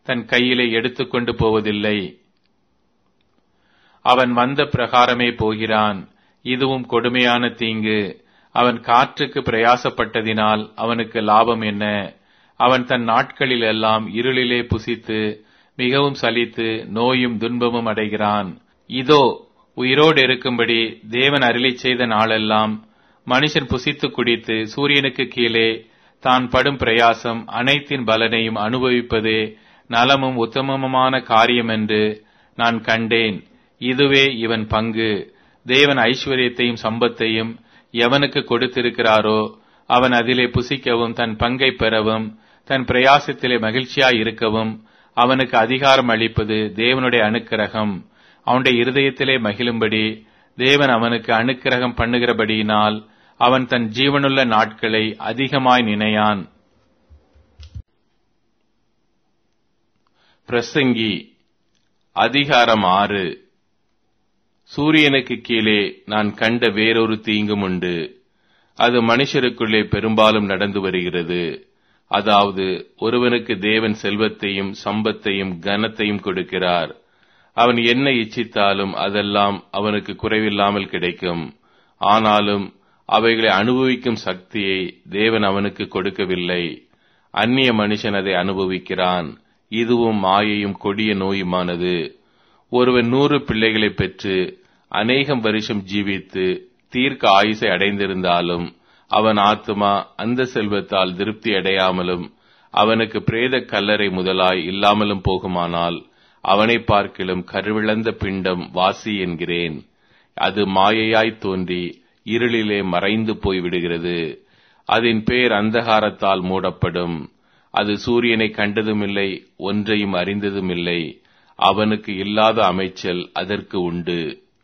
தன் கையிலே எடுத்துக்கொண்டு போவதில்லை. அவன் வந்த பிரகாரமே போகிறான். இதுவும் கொடுமையான தீங்கு. அவன் காற்றுக்கு பிரயாசப்பட்டதினால் அவனுக்கு லாபம் என்ன? அவன் தன் நாட்களில் எல்லாம் இருளிலே புசித்து மிகவும் சலித்து நோயும் துன்பமும் அடைகிறான். இதோ உயிரோடு இருக்கும்படி தேவன் அருளிச் செய்த நாளெல்லாம் மனுஷன் புசித்து குடித்து சூரியனுக்கு கீழே தான் படும் பிரயாசம் அனைத்தின் பலனையும் அனுபவிப்பதே நலமும் உத்தமமுமான காரியம் என்று நான் கண்டேன். இதுவே இவன் பங்கு. தேவன் ஐஸ்வர்யத்தையும் சம்பத்தையும் எவனுக்கு கொடுத்திருக்கிறாரோ அவன் அதிலே புசிக்கவும் தன் பங்கை பெறவும் தன் பிரயாசத்திலே மகிழ்ச்சியாய் இருக்கவும் அவனுக்கு அதிகாரம் அளிப்பது தேவனுடைய அனுக்கிரகம். அவனுடைய இருதயத்திலே மகிழும்படி தேவன் அவனுக்கு அனுக்கிரகம் பண்ணுகிறபடியினால் அவன் தன் ஜீவனுள்ள நாட்களை அதிகமாய் நினையான். பிரசங்கி அதிகாரம் 6. சூரியனுக்கு கீழே நான் கண்ட வேறொரு தீங்கும் உண்டு. அது மனுஷருக்குள்ளே பெரும்பாலும் நடந்து வருகிறது. அதாவது, ஒருவனுக்கு தேவன் செல்வத்தையும் சம்பத்தையும் கனத்தையும் கொடுக்கிறார். அவன் என்ன இச்சித்தாலும் அதெல்லாம் அவனுக்கு குறைவில்லாமல் கிடைக்கும். ஆனாலும் அவைகளை அனுபவிக்கும் சக்தியை தேவன் அவனுக்கு கொடுக்கவில்லை. அந்நிய மனுஷன் அதை அனுபவிக்கிறான். இதுவும் மாயையும் கொடிய நோயுமானது. ஒருவன் 100 பிள்ளைகளை பெற்று அநேகம் வருஷம் ஜீவித்து தீர்க்க ஆயுசை அடைந்திருந்தாலும் அவன் ஆத்துமா அந்த செல்வத்தால் திருப்தி அடையாமலும் அவனுக்கு பிரேத கல்லறை முதலாய் இல்லாமலும் போகுமானால் அவனை பார்க்கிலும் கருவிழந்த பிண்டம் வாசி என்கிறேன். அது மாயையாய் தோன்றி இருளிலே மறைந்து போய் விடுகிறது. அதன் பேர் அந்தகாரத்தால் மூடப்படும். அது சூரியனை கண்டதுமில்லை, ஒன்றையும் அறிந்ததுமில்லை. அவனுக்கு இல்லாத அமைச்சல் அதற்கு உண்டு.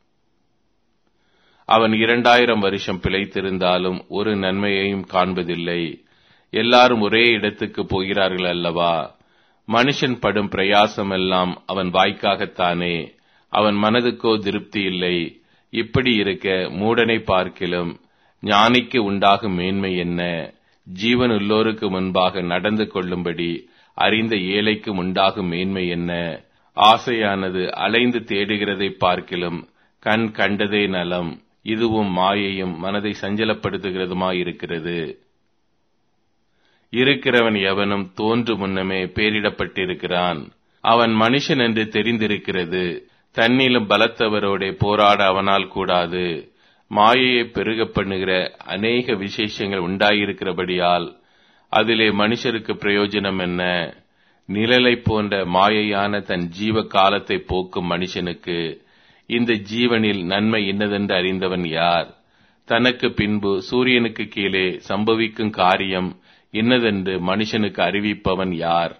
அவன் 2000 வருஷம் பிழைத்திருந்தாலும் ஒரு நன்மையையும் காண்பதில்லை. எல்லாரும் ஒரே இடத்துக்கு போகிறார்கள் அல்லவா? மனுஷன் படும் பிரயாசமெல்லாம் அவன் வாய்க்காகத்தானே, அவன் மனதுக்கோ திருப்தி இல்லை. இப்படி இருக்க மூடனை பார்க்கிலும் ஞானிக்கு உண்டாகும் மேன்மை என்ன? ஜீவன் உள்ளோருக்கு முன்பாக நடந்து கொள்ளும்படி அறிந்த ஏழைக்கும் உண்டாகும் மேன்மை என்ன? ஆசையானது அலைந்து தேடுகிறதை பார்க்கிலும் கண் கண்டதே நலம். இதுவும் மாயையும் மனதை சஞ்சலப்படுத்துகிறதுமாயிருக்கிறது. இருக்கிறவன் எவனும் தோன்று முன்னமே பேரிடப்பட்டிருக்கிறான். அவன் மனுஷன் என்று தெரிந்திருக்கிறது. தன்னிலும் பலத்தவரோட போராட அவனால் கூடாது. மாயையை பெருக பண்ணுகிற அநேக விசேஷங்கள் உண்டாயிருக்கிறபடியால் அதிலே மனுஷருக்கு பிரயோஜனம் என்ன? நிழலை போன்ற மாயையான தன் ஜீவ காலத்தை போக்கும் மனுஷனுக்கு இந்த ஜீவனில் நன்மை இன்னதென்று அறிந்தவன் யார்? தனக்கு பின்பு சூரியனுக்கு கீழே சம்பவிக்கும் காரியம் இன்னதென்று மனுஷனுக்கு அறிவிப்பவன் யார்?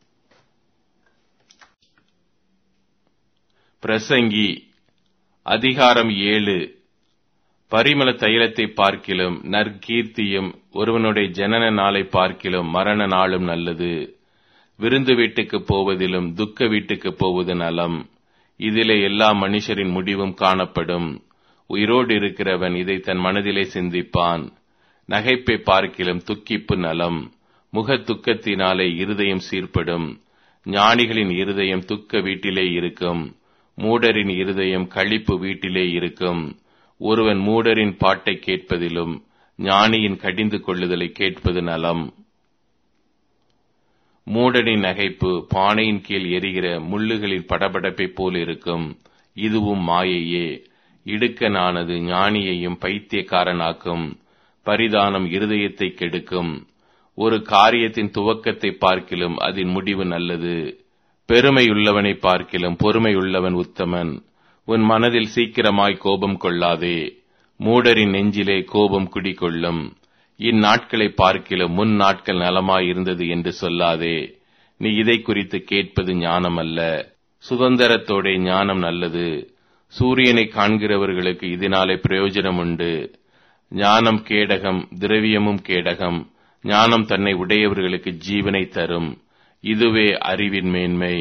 பிரசங்கி அதிகாரம் 7. பரிமள தைலத்தை பார்க்கிலும் நற்கீர்த்தியும் ஒருவனுடைய ஜனன நாளை பார்க்கிலும் மரண நாளும் நல்லது. விருந்து வீட்டுக்கு போவதிலும் துக்க வீட்டுக்கு போவது நலம். இதிலே எல்லா மனுஷரின் முடிவும் காணப்படும். உயிரோடு இருக்கிறவன் இதை தன் மனதிலே சிந்திப்பான். நகைப்பை பார்க்கிலும் துக்கிப்பு நலம். முக துக்கத்தினாலே இருதயம் சீர்படும். ஞானிகளின் இருதயம் துக்க வீட்டிலே இருக்கும். மூடரின் இருதயம் களிப்பு வீட்டிலே இருக்கும். ஒருவன் மூடரின் பாட்டை கேட்பதிலும் ஞானியின் கடிந்து கொள்ளுதலை கேட்பது நலம். மூடனின் நகைப்பு பானையின் கீழ் எரிகிற முள்ளுகளின் படபடப்பை போல் இருக்கும். இதுவும் மாயையே. இடுக்கனானது ஞானியையும் பைத்தியக்காரனாக்கும். பரிதானம் இருதயத்தை கெடுக்கும். ஒரு காரியத்தின் துவக்கத்தை பார்க்கிலும் அதன் முடிவு நல்லது. பெருமையுள்ளவனை பார்க்கிலும் பொறுமையுள்ளவன் உத்தமன். உன் மனதில் சீக்கிரமாய் கோபம் கொள்ளாதே. மூடரின் நெஞ்சிலே கோபம் குடிகொள்ளும். இந்நாட்களை பார்க்கிலும் முன் நாட்கள் நலமாய் இருந்தது என்று சொல்லாதே. நீ இதை குறித்து கேட்பது ஞானம் அல்ல. சுதந்திரத்தோட ஞானம் நல்லது. சூரியனை காண்கிறவர்களுக்கு இதனாலே பிரயோஜனம் உண்டு. ஞானம் கேடகம், திரவியமும் கேடகம். ஞானம் தன்னை உடையவர்களுக்கு ஜீவனை தரும். இதுவே அறிவின் மேன்மை.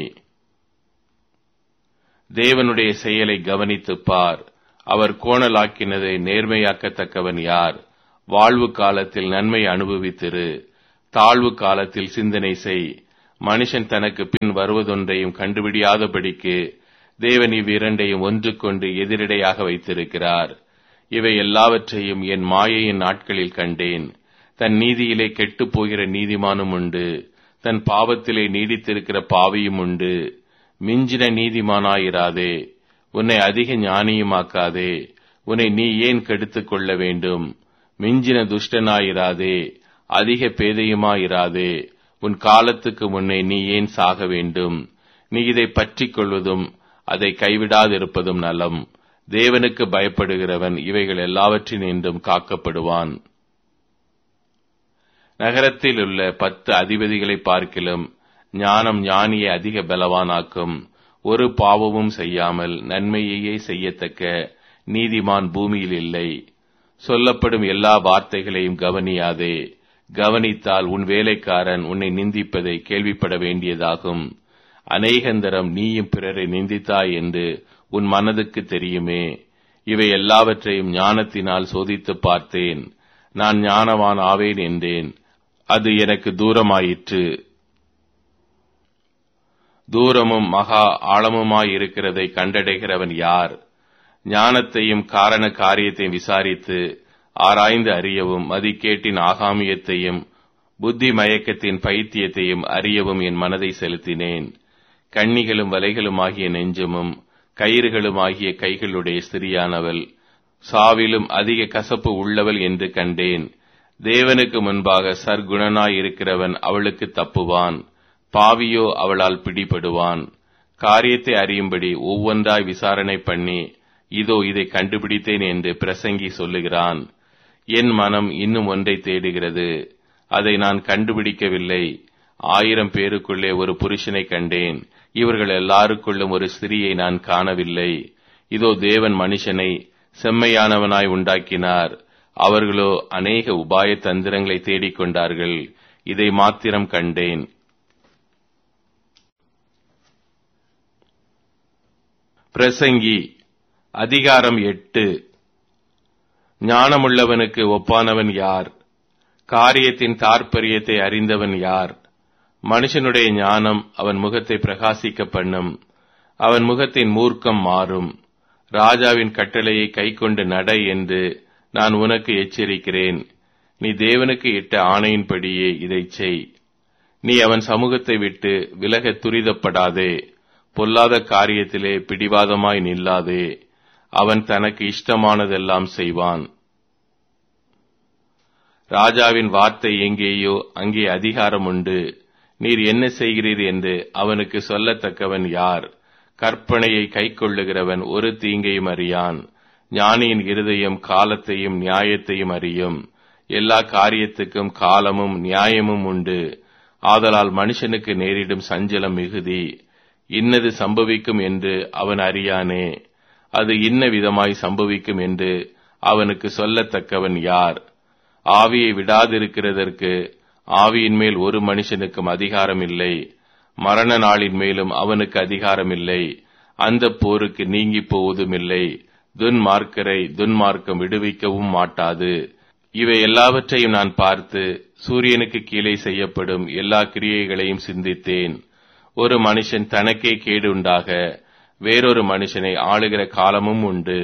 தேவனுடைய செயலை கவனித்துப் பார். அவர் கோணலாக்கினதை நேர்மையாக்கத்தக்கவன் யார்? வாழ்வு காலத்தில் நன்மை அனுபவித்திரு. தாழ்வு காலத்தில் சிந்தனை செய். மனுஷன் தனக்கு பின் வருவதொன்றையும் கண்டுபிடியாதபடிக்கு தேவன் இவ்விரண்டையும் ஒன்றுக்கொண்டு எதிரிடையாக வைத்திருக்கிறார். இவை எல்லாவற்றையும் என் மாயையின் நாட்களில் கண்டேன். தன் நீதியிலே கெட்டுப் போகிற நீதிமானும் உண்டு, தன் பாவத்திலே நீடித்திருக்கிற பாவியும் உண்டு. மிஞ்சின நீதிமானாயிராதே, உன்னை அதிக ஞானியுமாக்காதே. உன்னை நீ ஏன் கெடுத்துக் கொள்ள வேண்டும்? மிஞ்சின துஷ்டனாயிராதே, அதிக பேதையுமாயிராதே. உன் காலத்துக்கு முன்னே நீ ஏன் சாக வேண்டும்? நீ இதை பற்றிக் கொள்வதும் அதை கைவிடாதிருப்பதும் நலம். தேவனுக்கு பயப்படுகிறவன் இவைகள் எல்லாவற்றினின்றும் காக்கப்படுவான். நகரத்தில் உள்ள 10 அதிபதிகளை பார்க்கிலும் ஞானம் ஞானியை அதிக பலவானாக்கும். ஒரு பாவமும் செய்யாமல் நன்மையையே செய்யத்தக்க நீதிமான் பூமியில் இல்லை. சொல்லப்படும் எல்லா வார்த்தைகளையும் கவனியாதே. கவனித்தால் உன் வேலைக்காரன் உன்னை நிந்திப்பதை கேள்விப்பட வேண்டியதாகும். அநேகந்தரம் நீயும் பிறரை நிந்தித்தாய் என்று உன் மனதுக்கு தெரியுமே. இவை எல்லாவற்றையும் ஞானத்தினால் சோதித்து பார்த்தேன். நான் ஞானவான் ஆவேன் என்றேன், அது எனக்கு தூரமாயிற்று. தூரமும் மகா ஆழமுமாயிருக்கிறதை கண்டடைகிறவன் யார்? ஞானத்தையும் காரண காரியத்தையும் விசாரித்து ஆராய்ந்து அறியவும், மதிக்கேட்டின் ஆகாமியத்தையும் புத்தி மயக்கத்தின் பைத்தியத்தையும் அறியவும் என் மனதை செலுத்தினேன். கண்ணிகளும் வலைகளுமாகிய நெஞ்சமும் கயிறுகளுமாகிய கைகளுடைய ஸ்திரியானவள் சாவிலும் அதிக கசப்பு உள்ளவள் என்று கண்டேன். தேவனுக்கு முன்பாக சர்க்குணனாயிருக்கிறவன் அவளுக்கு தப்புவான், பாவியோ அவளால் பிடிபடுவான். காரியத்தை அறியும்படி ஒவ்வொன்றாய் விசாரணை பண்ணி, இதோ இதை கண்டுபிடித்தேன் என்று பிரசங்கி சொல்லுகிறான். என் மனம் இன்னும் ஒன்றை தேடுகிறது, அதை நான் கண்டுபிடிக்கவில்லை. 1000 பேருக்குள்ளே ஒரு புருஷனை கண்டேன், இவர்கள் எல்லாருக்குள்ளும் ஒரு ஸ்திரியை நான் காணவில்லை. இதோ தேவன் மனுஷனை செம்மையானவனாய் உண்டாக்கினார், அவர்களோ அநேக உபாய தந்திரங்களை தேடிக்கொண்டார்கள். இதை மாத்திரம் கண்டேன். பிரசங்கி அதிகாரம் 8. ஞானமுள்ளவனுக்கு ஒப்பானவன் யார்? காரியத்தின் தாற்பரியத்தை அறிந்தவன் யார்? மனுஷனுடைய ஞானம் அவன் முகத்தை பிரகாசிக்க பண்ணும், அவன் முகத்தின் மூர்க்கம் மாறும். ராஜாவின் கட்டளையை கைக்கொண்டு நட என்று நான் உனக்கு எச்சரிக்கிறேன். நீ தேவனுக்கு இட்ட ஆணையின்படியே இதைச் செய். நீ அவன் சமூகத்தை விட்டு விலக துரிதப்படாதே. பொல்லாத காரியத்திலே பிடிவாதமாய் நில்லாதே. அவன் தனக்கு இஷ்டமானதெல்லாம் செய்வான். ராஜாவின் வார்த்தை எங்கேயோ அங்கே அதிகாரம் உண்டு. நீர் என்ன செய்கிறீர் என்று அவனுக்கு சொல்லத்தக்கவன் யார்? கற்பனையை கைக்கொள்ளுகிறவன் ஒரு தீங்கையும் அறியான். ஞானியின் இருதயம் காலத்தையும் நியாயத்தையும் அறியும். எல்லா காரியத்துக்கும் காலமும் நியாயமும் உண்டு. ஆதலால் மனுஷனுக்கு நேரிடும் சஞ்சலம் மிகுதி. இன்னது சம்பவிக்கும் என்று அவன் அறியானே. அது இன்ன விதமாய் சம்பவிக்கும் என்று அவனுக்கு சொல்லத்தக்கவன் யார்? ஆவியை விடாதிருக்கிறதற்கு ஆவியின் மேல் ஒரு மனுஷனுக்கும் அதிகாரம் இல்லை. மரண நாளின் மேலும் அவனுக்கு அதிகாரம் இல்லை. அந்த போருக்கு நீங்கி போவதும் இல்லை. துன்மார்க்கரை துன்மார்க்கம் விடுவிக்கவும் மாட்டாது. இவை எல்லாவற்றையும் நான் பார்த்து சூரியனுக்கு கீழே செய்யப்படும் எல்லா கிரியைகளையும் சிந்தித்தேன். ஒரு மனுஷன் தனக்கே கேடு உண்டாக வேறொரு மனுஷனை ஆளுகிற காலமும் உண்டு.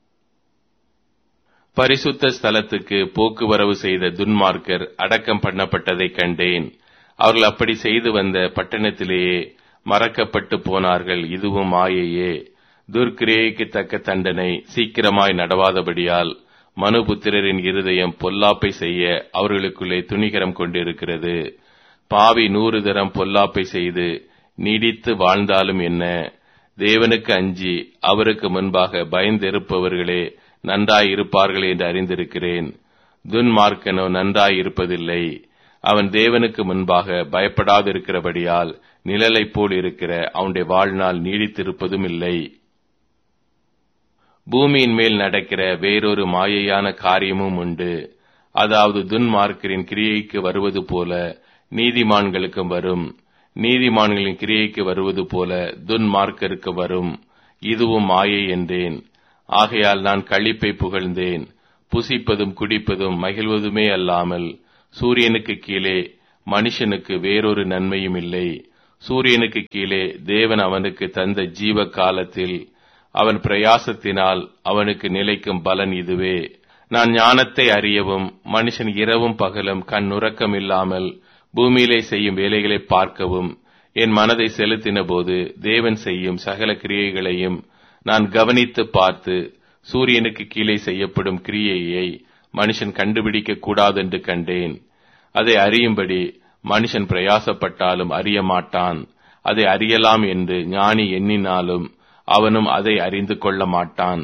பரிசுத்த ஸ்தலத்துக்கு போக்குவரவு செய்த துன்மார்க்கர் அடக்கம் பண்ணப்பட்டதை கண்டேன். அவர்கள் அப்படி செய்து வந்த பட்டணத்திலேயே மறக்கப்பட்டு போனார்கள். இதுவும் மாயையே. துர்க்கிரியைக்கு தக்க தண்டனை சீக்கிரமாய் நடவாதபடியால் மனுபுத்திரரின் இருதயம் பொல்லாப்பை செய்ய அவர்களுக்குள்ளே துணிகரம் கொண்டிருக்கிறது. பாவி 100 தரம் பொல்லாப்பை செய்து நீடித்து வாழ்ந்தாலும் என்ன? தேவனுக்கு அஞ்சி அவருக்கு முன்பாக பயந்திருப்பவர்களே நன்றாயிருப்பார்கள் என்று அறிந்திருக்கிறேன். துன்மார்க்கனோ நன்றாயிருப்பதில்லை. அவன் தேவனுக்கு முன்பாக பயப்படாதிருக்கிறபடியால் நிழலைப் போல் இருக்கிற அவனுடைய வாழ்நாள் நீடித்திருப்பதும் இல்லை. பூமியின் மேல் நடக்கிற வேறொரு மாயையான காரியமும் உண்டு. அதாவது துன்மார்க்கரின் கிரியைக்கு வருவது போல நீதிமான்களுக்கும் வரும், நீதிமான்களின் கிரியைக்கு வருவது போல துன்மார்க்கருக்கு வரும். இதுவும் மாயை என்றேன். ஆகையால் நான் களிப்பை புகழ்ந்தேன். புசிப்பதும் குடிப்பதும் மகிழ்வதுமே அல்லாமல் சூரியனுக்கு கீழே மனுஷனுக்கு வேறொரு நன்மையும் இல்லை. சூரியனுக்கு கீழே தேவன் அவனுக்கு தந்த ஜீவ காலத்தில் அவன் பிரயாசத்தினால் அவனுக்கு நிலைக்கும் பலன் இதுவே. நான் ஞானத்தை அறியவும் மனுஷன் இரவும் பகலும் கண்ணுறக்கம் இல்லாமல் பூமியிலே செய்யும் வேலைகளை பார்க்கவும் என் மனதை செலுத்தின போது தேவன் செய்யும் சகல கிரியைகளையும் நான் கவனித்து பார்த்து சூரியனுக்கு கீழே செய்யப்படும் கிரியையை மனுஷன் கண்டுபிடிக்க கூடாதென்று கண்டேன். அதை அறியும்படி மனுஷன் பிரயாசப்பட்டாலும் அறிய மாட்டான். அதை அறியலாம் என்று ஞானி எண்ணினாலும் அவனும் அதை அறிந்து கொள்ள மாட்டான்.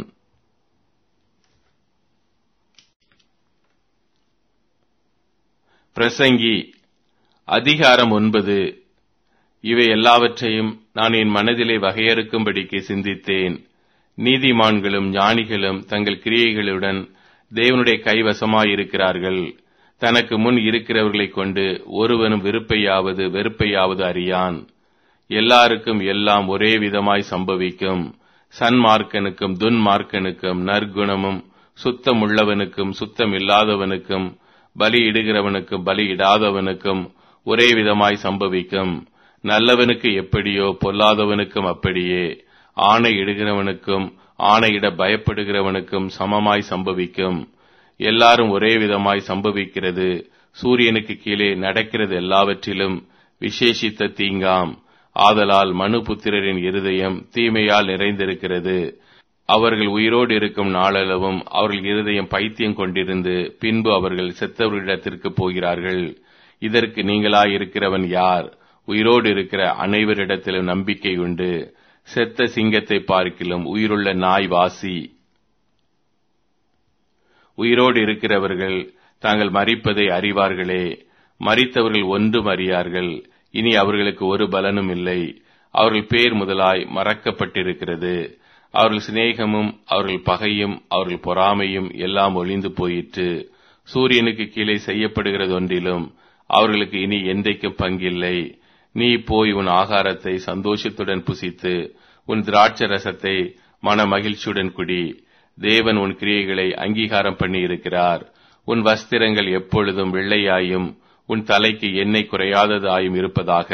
பிரசங்கி அதிகாரம் 9. இவை எல்லாவற்றையும் நான் என் மனதிலே வகையறுக்கும்படிக்கு சிந்தித்தேன். நீதிமான்களும் ஞானிகளும் தங்கள் கிரியைகளுடன் தேவனுடைய கைவசமாயிருக்கிறார்கள். தனக்கு முன் இருக்கிறவர்களைக் கொண்டு ஒருவனும் விருப்பையாவது வெறுப்பையாவது அறியான். எல்லாருக்கும் எல்லாம் ஒரே விதமாய் சம்பவிக்கும். சன்மார்க்கனுக்கும் துன்மார்க்கனுக்கும் நற்குணமும் சுத்தமுள்ளவனுக்கும் சுத்தமில்லாதவனுக்கும் பலியிடுகிறவனுக்கும் பலியிடாதவனுக்கும் ஒரே விதமாய் சம்பவிக்கும். நல்லவனுக்கு எப்படியோ பொல்லாதவனுக்கும் அப்படியே. ஆணையிடுகிறவனுக்கும் ஆணையிட பயப்படுகிறவனுக்கும் சமமாய் சம்பவிக்கும். எல்லாரும் ஒரே விதமாய் சம்பவிக்கிறது. சூரியனுக்கு கீழே நடக்கிறது எல்லாவற்றிலும் விசேஷித்த தீங்காம். ஆதலால் மனுபுத்திரரின் இருதயம் தீமையால் நிறைந்திருக்கிறது. அவர்கள் உயிரோடு இருக்கும் நாளளவும் அவர்கள் இருதயம் பைத்தியம் கொண்டிருந்து பின்பு அவர்கள் செத்தவர்களிடத்திற்கு போகிறார்கள். இதற்கு நீங்களாயிருக்கிறவன் யார்? உயிரோடு இருக்கிற அனைவரிடத்திலும் நம்பிக்கை உண்டு. செத்த சிங்கத்தை பார்க்கிலும் உயிருள்ள நாய் வாசி. உயிரோடு இருக்கிறவர்கள் தாங்கள் மரிப்பதை அறிவார்களே. மரித்தவர்கள் ஒன்றும் அறியார்கள். இனி அவர்களுக்கு ஒரு பலனும் இல்லை. அவர்கள் பேர் முதலாய் மறக்கப்பட்டிருக்கிறது. அவர்கள் சிநேகமும் அவர்கள் பகையும் அவர்கள் பொறாமையும் எல்லாம் ஒளிந்து போயிற்று. சூரியனுக்கு கீழே செய்யப்படுகிறது ஒன்றிலும் அவர்களுக்கு இனி என்றைக்கும் பங்கில்லை. நீ போய் உன் ஆகாரத்தை சந்தோஷத்துடன் புசித்து உன் திராட்சை ரசத்தை மன மகிழ்ச்சியுடன் குடி. தேவன் உன் கிரியைகளை அங்கீகாரம் பண்ணி இருக்கிறார். உன் வஸ்திரங்கள் எப்பொழுதும் வெள்ளையாயும் உன் தலைக்கு எண்ணெய் குறையாததாயும் இருப்பதாக.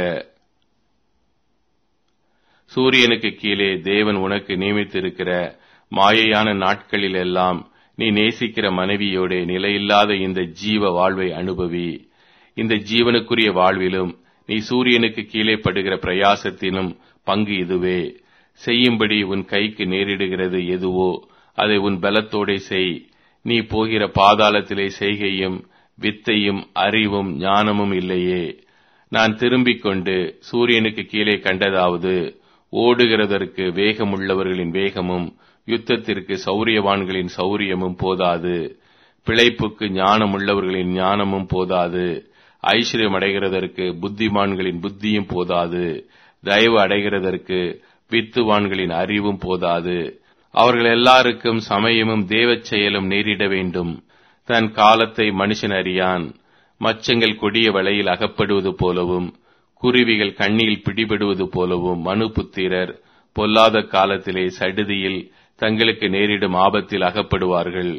சூரியனுக்கு கீழே தேவன் உனக்கு நியமித்திருக்கிற மாயையான நாட்களிலெல்லாம் நீ நேசிக்கிற மனைவியோட நிலையில்லாத இந்த ஜீவ வாழ்வை அனுபவி. இந்த ஜீவனுக்குரிய வாழ்விலும் நீ சூரியனுக்கு கீழே படுகிற பிரயாசத்திலும் பங்கு இதுவே. செய்யும்படி உன் கைக்கு நேரிடுகிறது எதுவோ அதை உன் பலத்தோடே செய். நீ போகிற பாதாளத்திலே செய்கையும் வித்தையும் அறிவும் ஞானமும் இல்லையே. நான் திரும்பிக் கொண்டு சூரியனுக்கு கீழே கண்டதாவது, ஓடுகிறதற்கு வேகமுள்ளவர்களின் வேகமும் யுத்தத்திற்கு சௌரியவான்களின் சௌரியமும் போதாது. பிழைப்புக்கு ஞானமுள்ளவர்களின் ஞானமும் போதாது. ஐஸ்வர்யம் அடைகிறதற்கு புத்திமான்களின் புத்தியும் போதாது. தயவு அடைகிறதற்கு வித்துவான்களின் அறிவும் போதாது. அவர்கள் எல்லாருக்கும் சமயமும் தேவச் செயலும் நேரிட வேண்டும். தன் காலத்தை மனுஷன் அறியான். மச்சங்கள் கொடிய வலையில் அகப்படுவது போலவும் குருவிகள் கண்ணியில் பிடிபடுவது போலவும் மனுபுத்திரர் பொல்லாத காலத்திலே சடுதியில் தங்களுக்கு நேரிடும் ஆபத்தில் அகப்படுவார்கள்.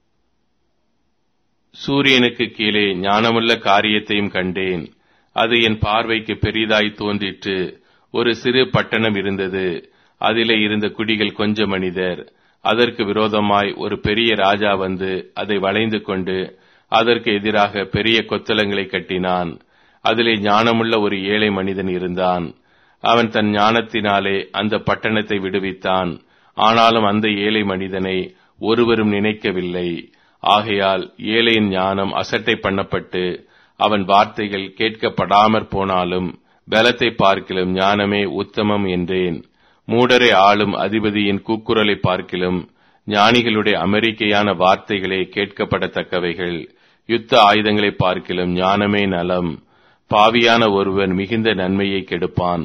சூரியனுக்கு கீழே ஞானமுள்ள காரியத்தையும் கண்டேன். அது என் பார்வைக்கு பெரிதாய் தோன்றிற்று. ஒரு சிறு பட்டணம் இருந்தது. அதிலே இருந்த குடிகள் கொஞ்ச மனிதர். அதற்கு விரோதமாய் ஒரு பெரிய ராஜா வந்து அதை வளைந்து கொண்டு அதற்கு எதிராக பெரிய கொத்தளங்களை கட்டினான். அதிலே ஞானமுள்ள ஒரு ஏழை மனிதன் இருந்தான். அவன் தன் ஞானத்தினாலே அந்த பட்டணத்தை விடுவித்தான். ஆனாலும் அந்த ஏழை மனிதனை ஒருவரும் நினைக்கவில்லை. ஆகையால் ஏழையின் ஞானம் அசட்டை பண்ணப்பட்டு அவன் வார்த்தைகள் கேட்கப்படாமற் போனாலும் பலத்தை பார்க்கிலும் ஞானமே உத்தமம் என்றேன். மூடரை ஆளும் அதிபதியின் கூக்குரலை பார்க்கிலும் ஞானிகளுடைய அமெரிக்கையான வார்த்தைகளே கேட்கப்படத்தக்கவைகள். யுத்த ஆயுதங்களை பார்க்கிலும் ஞானமே நலம். பாவியான ஒருவன் மிகுந்த நன்மையை கெடுப்பான்.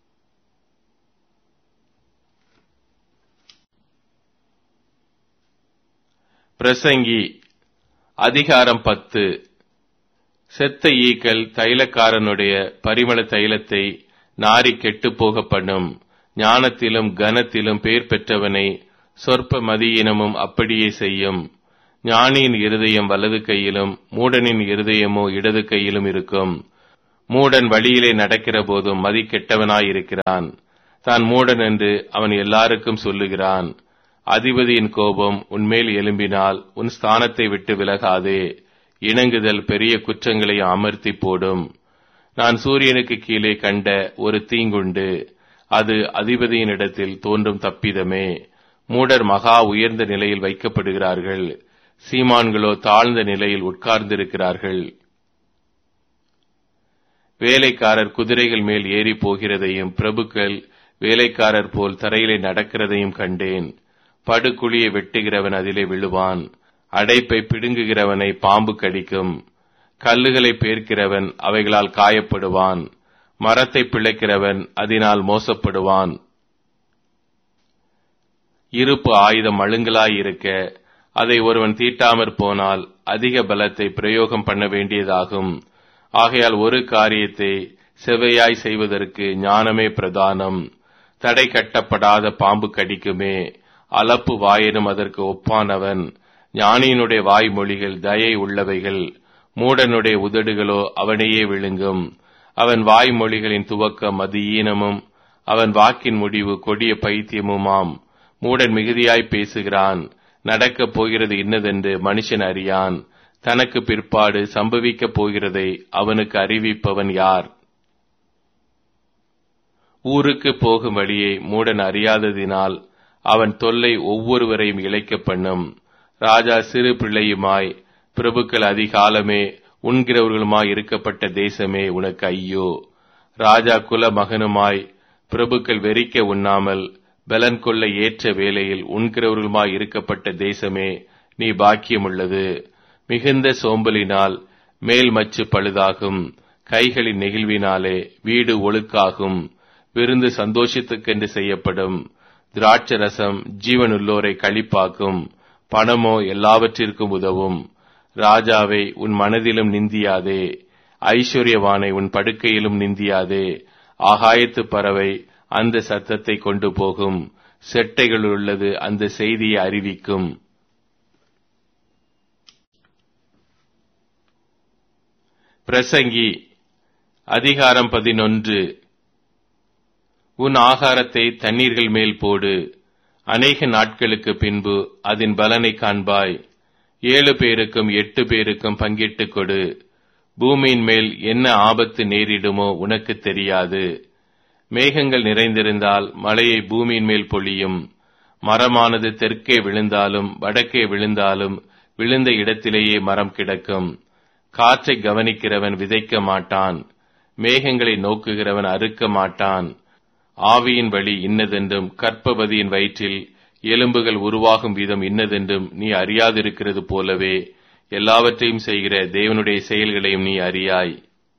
பிரசங்கி அதிகாரம் 10. செத்த ஈக்கள் தைலக்காரனுடைய பரிமள தைலத்தை நாரி கெட்டுப் போக பண்ணும். ஞானத்திலும் கனத்திலும் பேர் பெற்றவனை சொற்ப மதியினமும் அப்படியே செய்யும். ஞானியின் இருதயம் வலது கையிலும் மூடனின் இருதயமோ இடது கையிலும் இருக்கும். மூடன் வழியிலே நடக்கிற போதும் மதிக்கெட்டவனாயிருக்கிறான். தான் மூடன் என்று அவன் எல்லாருக்கும் சொல்லுகிறான். அதிபதியின் கோபம் உன்மேல் எழும்பினால் உன் ஸ்தானத்தை விட்டு விலகாதே. இணங்குதல் பெரிய குற்றங்களை அமர்த்தி போடும். நான் சூரியனுக்கு கீழே கண்ட ஒரு தீங்குண்டு. அது அதிபதியினிடத்தில் தோன்றும் தப்பிதமே. மூடர் மகா உயர்ந்த நிலையில் வைக்கப்படுகிறார்கள். சீமான்களோ தாழ்ந்த நிலையில் உட்கார்ந்திருக்கிறார்கள். வேலைக்காரர் குதிரைகள் மேல் ஏறி போகிறதையும் பிரபுக்கள் வேலைக்காரர் போல் தரையிலே நடக்கிறதையும் கண்டேன். படுகுழியை வெட்டுகிறவன் அதிலே விழுவான். அடைப்பை பிடுங்குகிறவனை பாம்பு கடிக்கும். கல்லுகளை பேர்க்கிறவன் அவைகளால் காயப்படுவான். மரத்தை பிளக்கிறவன் அதனால் மோசப்படுவான். இருப்பு ஆயுதம் மழுங்கலாயிருக்க அதை ஒருவன் தீட்டாமற் போனால் அதிக பலத்தை பிரயோகம் பண்ண வேண்டியதாகும். ஆகையால் ஒரு காரியத்தை செவ்வையாய் செய்வதற்கு ஞானமே பிரதானம். தடை கட்டப்படாத பாம்பு கடிக்குமே. அலப்பு வாயனும் அதற்கு ஒப்பானவன். ஞானியினுடைய வாய்மொழிகள் தயை உள்ளவைகள். மூடனுடைய உதடுகளோ அவனையே விழுங்கும். அவன் வாய்மொழிகளின் துவக்கம் அது ஈனமும் அவன் வாக்கின் முடிவு கொடிய பைத்தியமுமாம். மூடன் மிகுதியாய் பேசுகிறான். நடக்கப் போகிறது இன்னதென்று மனுஷன் அறியான். தனக்கு பிற்பாடு சம்பவிக்கப் போகிறதை அவனுக்கு அறிவிப்பவன் யார்? ஊருக்கு போகும் வழியை மூடன் அறியாததினால் அவன் தொல்லை ஒவ்வொருவரையும் இளைக்க பண்ணும். ராஜா சிறு பிள்ளையுமாய் பிரபுக்கள் அதிகாலமே உண்கிறவர்களுமாய் இருக்கப்பட்ட தேசமே உனக்கு ஐயோ. ராஜா குல மகனுமாய் பிரபுக்கள் வெறிக்க உண்ணாமல் பலன் கொள்ள ஏற்ற வேளையில் உண்கிறவர்களுமாய் இருக்கப்பட்ட தேசமே நீ பாக்கியமுள்ளது. மிகுந்த சோம்பலினால் மேல் மச்சு பழுதாகும். கைகளின் நெகிழ்வினாலே வீடு ஒழுக்காகும். விருந்து சந்தோஷத்துக்கென்று செய்யப்படும். திராட்சரசம் ஜீவனுள்ளோரை களிப்பாக்கும். பணமோ எல்லாவற்றிற்கும் உதவும். ராஜாவை உன் மனதிலும் நிந்தியாதே. ஐஸ்வர்யவானை உன் படுக்கையிலும் நிந்தியாதே. ஆகாயத்து பறவை அந்த சத்தத்தை கொண்டு போகும். செட்டைகள் உள்ளது அந்த செய்தியை அறிவிக்கும். பிரசங்கி அதிகாரம் 11. உன் ஆகாரத்தை தண்ணீர்கள் மேல் போடு. அநேக நாட்களுக்கு பின்பு அதன் பலனை காண்பாய். 7 பேருக்கும் 8 பேருக்கும் பங்கிட்டுக் கொடு. பூமியின் மேல் என்ன ஆபத்து நேரிடுமோ உனக்கு தெரியாது. மேகங்கள் நிறைந்திருந்தால் மழையை பூமியின் மேல் பொழியும். மரமானது தெற்கே விழுந்தாலும் வடக்கே விழுந்தாலும் விழுந்த இடத்திலேயே மரம் கிடக்கும். காற்றை கவனிக்கிறவன் விதைக்க மாட்டான். மேகங்களை நோக்குகிறவன் அறுக்க மாட்டான். ஆவியின் வழி இன்னதென்றும் கர்ப்பவதியின் வயிற்றில் எலும்புகள் உருவாகும் விதம் இன்னதென்றும் நீ அறியாதிருக்கிறது போலவே எல்லாவற்றையும் செய்கிற தேவனுடைய செயல்களையும் நீ அறியாய்.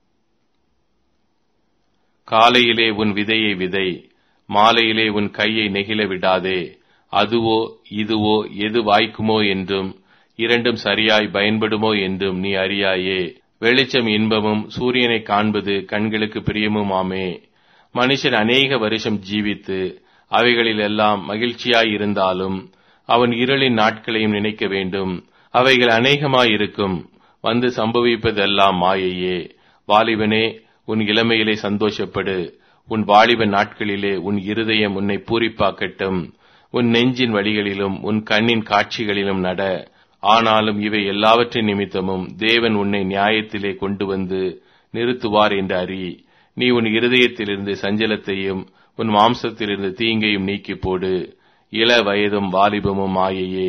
காலையிலே உன் விதையை விதை, மாலையிலே உன் கையை நெகிழ விடாதே. அதுவோ இதுவோ எது வாய்க்குமோ என்றும் இரண்டும் சரியாய் பயன்படுமோ என்றும் நீ அறியாயே. வெளிச்சம் இன்பமும் சூரியனை காண்பது கண்களுக்கு பிரியமுமாமே. மனுஷன் அநேக வருஷம் ஜீவித்து அவைகளில் எல்லாம் மகிழ்ச்சியாயிருந்தாலும் அவன் இருளின் நாட்களையும் நினைக்க வேண்டும். அவைகள் அநேகமாயிருக்கும். வந்து சம்பவிப்பதெல்லாம் மாயையே. வாலிபனே, உன் இளமையிலே சந்தோஷப்படு. உன் வாலிப நாட்களிலே உன் இருதயம் உன்னை பூரிப்பாக்கட்டும். உன் நெஞ்சின் வழிகளிலும் உன் கண்ணின் காட்சிகளிலும் நட. ஆனாலும் இவை எல்லாவற்றின் நிமித்தமும் தேவன் உன்னை நியாயத்திலே கொண்டு வந்து நிறுத்துவார் என்று அறி. நீ உன் இருதயத்திலிருந்து சஞ்சலத்தையும் உன் மாம்சத்திலிருந்து தீங்கையும் நீக்கி போடு. இள வயதும் வாலிபமும் மாயையே.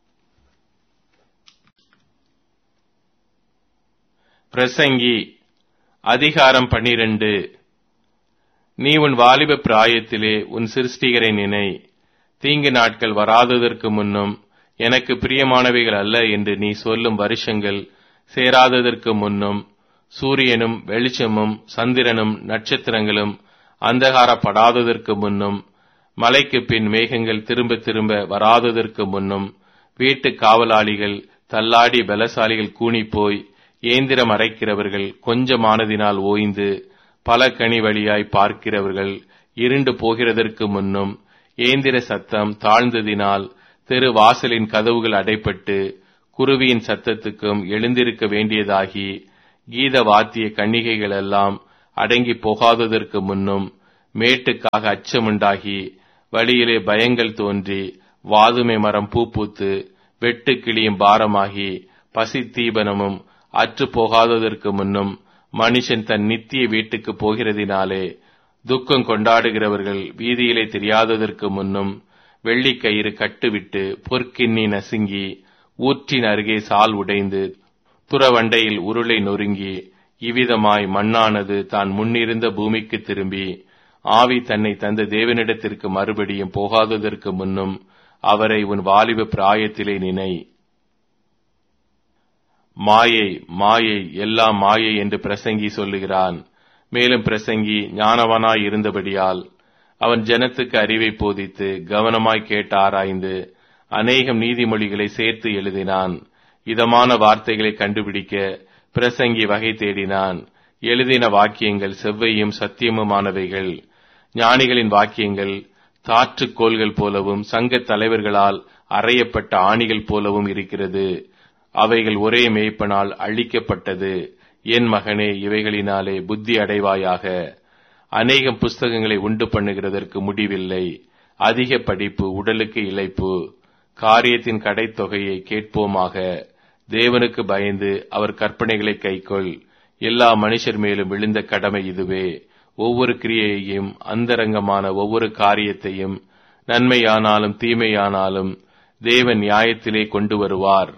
பிரசங்கி அதிகாரம் 12. நீ உன் வாலிப பிராயத்திலே உன் சிருஷ்டிகரை நினை. தீங்கு நாட்கள் வராததற்கு முன்னும் எனக்கு பிரியமானவைகள் அல்ல என்று நீ சொல்லும் வருஷங்கள் சேராததற்கு முன்னும் சூரியனும் வெளிச்சமும் சந்திரனும் நட்சத்திரங்களும் அந்தகாரப்படாததற்கு முன்னும் மழைக்கு பின் மேகங்கள் திரும்ப திரும்ப வராததற்கு முன்னும் வீட்டு காவலாளிகள் தள்ளாடி பலசாலிகள் கூனிப்போய் ஏந்திரம் அரைக்கிறவர்கள் கொஞ்சமானதினால் ஓய்ந்து பல கனி வழியாய் பார்க்கிறவர்கள் இருண்டு போகிறதற்கு முன்னும் ஏந்திர சத்தம் தாழ்ந்ததினால் தெரு வாசலின் கதவுகள் அடைப்பட்டு குருவியின் சத்தத்துக்கும் எழுந்திருக்க வேண்டியதாகி கீத வாத்திய கன்னிகைகளெல்லாம் அடங்கி போகாததற்கு முன்னும் மேட்டுக்காக அச்சமுண்டாகி வழியிலே பயங்கள் தோன்றி வாதுமை மரம் பூத்து வெட்டு கிளியும் பாரமாகி பசித்தீபனமும் அற்று போகாததற்கு முன்னும் மனுஷன் தன் நித்திய வீட்டுக்கு போகிறதினாலே துக்கம் கொண்டாடுகிறவர்கள் வீதியிலே தெரியாததற்கு முன்னும் வெள்ளிக்கயிறு கட்டுவிட்டு பொற்கிண்ணி நசுங்கி ஊற்றின் அருகே சால் உடைந்து துறவண்டையில் உருளை நொறுங்கி இவ்விதமாய் மண்ணானது தான் முன்னிருந்த பூமிக்கு திரும்பி ஆவி தன்னை தந்த தேவனிடத்திற்கு மறுபடியும் போகாததற்கு முன்னும் அவரை உன் வாலிப பிராயத்திலே நினை. மாயை மாயை எல்லாம் மாயை என்று பிரசங்கி சொல்லுகிறான். மேலும் பிரசங்கி ஞானவனாய் இருந்தபடியால் அவன் ஜனத்துக்கு அறிவை போதித்து கவனமாய் கேட்டு ஆராய்ந்து அநேகம் நீதிமொழிகளை சேர்த்து எழுதினான். இதமான வார்த்தைகளை கண்டுபிடிக்க பிரசங்கி வகை தேடினான். எழுதின வாக்கியங்கள் செவ்வையும் சத்தியமுமானவைகள். ஞானிகளின் வாக்கியங்கள் தாற்றுக்கோள்கள் போலவும் சங்க தலைவர்களால் அறையப்பட்ட ஆணிகள் போலவும் இருக்கிறது. அவைகள் ஒரே மேய்ப்பனால் அழிக்கப்பட்டது. என் மகனே, இவைகளினாலே புத்தி அடைவாயாக. அநேகம் புஸ்தகங்களை உண்டு பண்ணுகிறதற்கு முடிவில்லை. அதிக படிப்பு உடலுக்கு இளைப்பு. காரியத்தின் கடைத்தொகையை கேட்போமாக. தேவனுக்கு பயந்து அவர் கற்பனைகளை கைக்கொள். எல்லா மனுஷர் மேலும் விழுந்த கடமை இதுவே. ஒவ்வொரு கிரியையையும் அந்தரங்கமான ஒவ்வொரு காரியத்தையும் நன்மையானாலும் தீமையானாலும் தேவன் நியாயத்திலே கொண்டு வருவார்.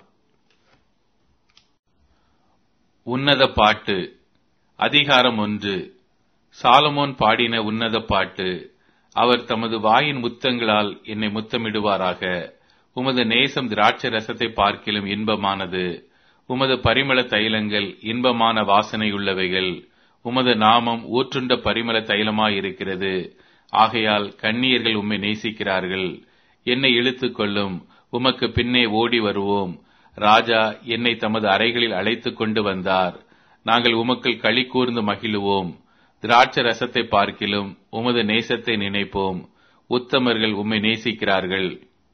உன்னத பாட்டு. அதிகாரம் 1. சாலமோன் பாடின உன்னத பாட்டு. அவர் தமது வாயின் முத்தங்களால் என்னை முத்தமிடுவாராக. உமது நேசம் திராட்சை ரசத்தை பார்க்கிலும் இன்பமானது. உமது பரிமள தைலங்கள் இன்பமான வாசனையுள்ளவைகள். உமது நாமம் ஊற்றுண்ட பரிமள தைலமாயிருக்கிறது. ஆகையால் கன்னியர்கள் உம்மை நேசிக்கிறார்கள். என்னை இழுத்துக் கொள்ளும், உமக்கு பின்னே ஓடி வருவோம். ராஜா என்னை தமது அறைகளில் அழைத்துக் கொண்டு வந்தார். நாங்கள் உமக்குள் களி கூர்ந்து மகிழுவோம். திராட்சை ரசத்தை பார்க்கிலும் உமது நேசத்தை நினைப்போம். உத்தமர்கள் உம்மை நேசிக்கிறார்கள்.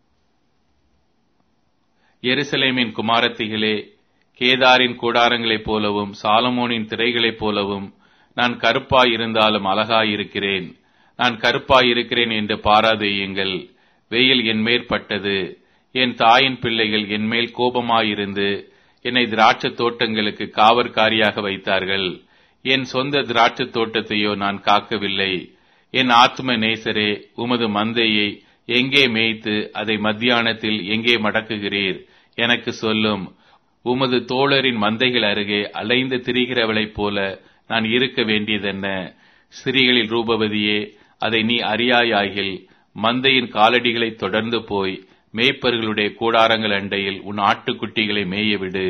எருசலேமின் குமாரத்திகளே, கேதாரின் கூடாரங்களைப் போலவும் சாலமோனின் திரைகளைப் போலவும் நான் கருப்பாயிருந்தாலும் அழகாயிருக்கிறேன். நான் கருப்பாயிருக்கிறேன் என்று பாராதேயுங்கள். வெயில் என் மேற்பட்டது. என் தாயின் பிள்ளைகள் என்மேல் கோபமாயிருந்து என்னை திராட்சை தோட்டங்களுக்கு காவற்காரியாக வைத்தார்கள். என் சொந்த திராட்சை தோட்டத்தையோ நான் காக்கவில்லை. என் ஆத்ம நேசரே, உமது மந்தையை எங்கே மேய்த்து அதை மத்தியானத்தில் எங்கே மடக்குகிறீர்? எனக்கு சொல்லும். உமது தோழரின் மந்தைகள் அருகே அலைந்து திரிகிறவளைப் போல நான் இருக்க வேண்டியதென்ன? ஸ்திரீகளில் ரூபவதியே, அதை நீ அறியாயாகில் மந்தையின் காலடிகளை தொடர்ந்து போய் மேய்ப்பர்களுடைய கூடாரங்கள் அண்டையில் உன் ஆட்டுக்குட்டிகளை மேயவிடு.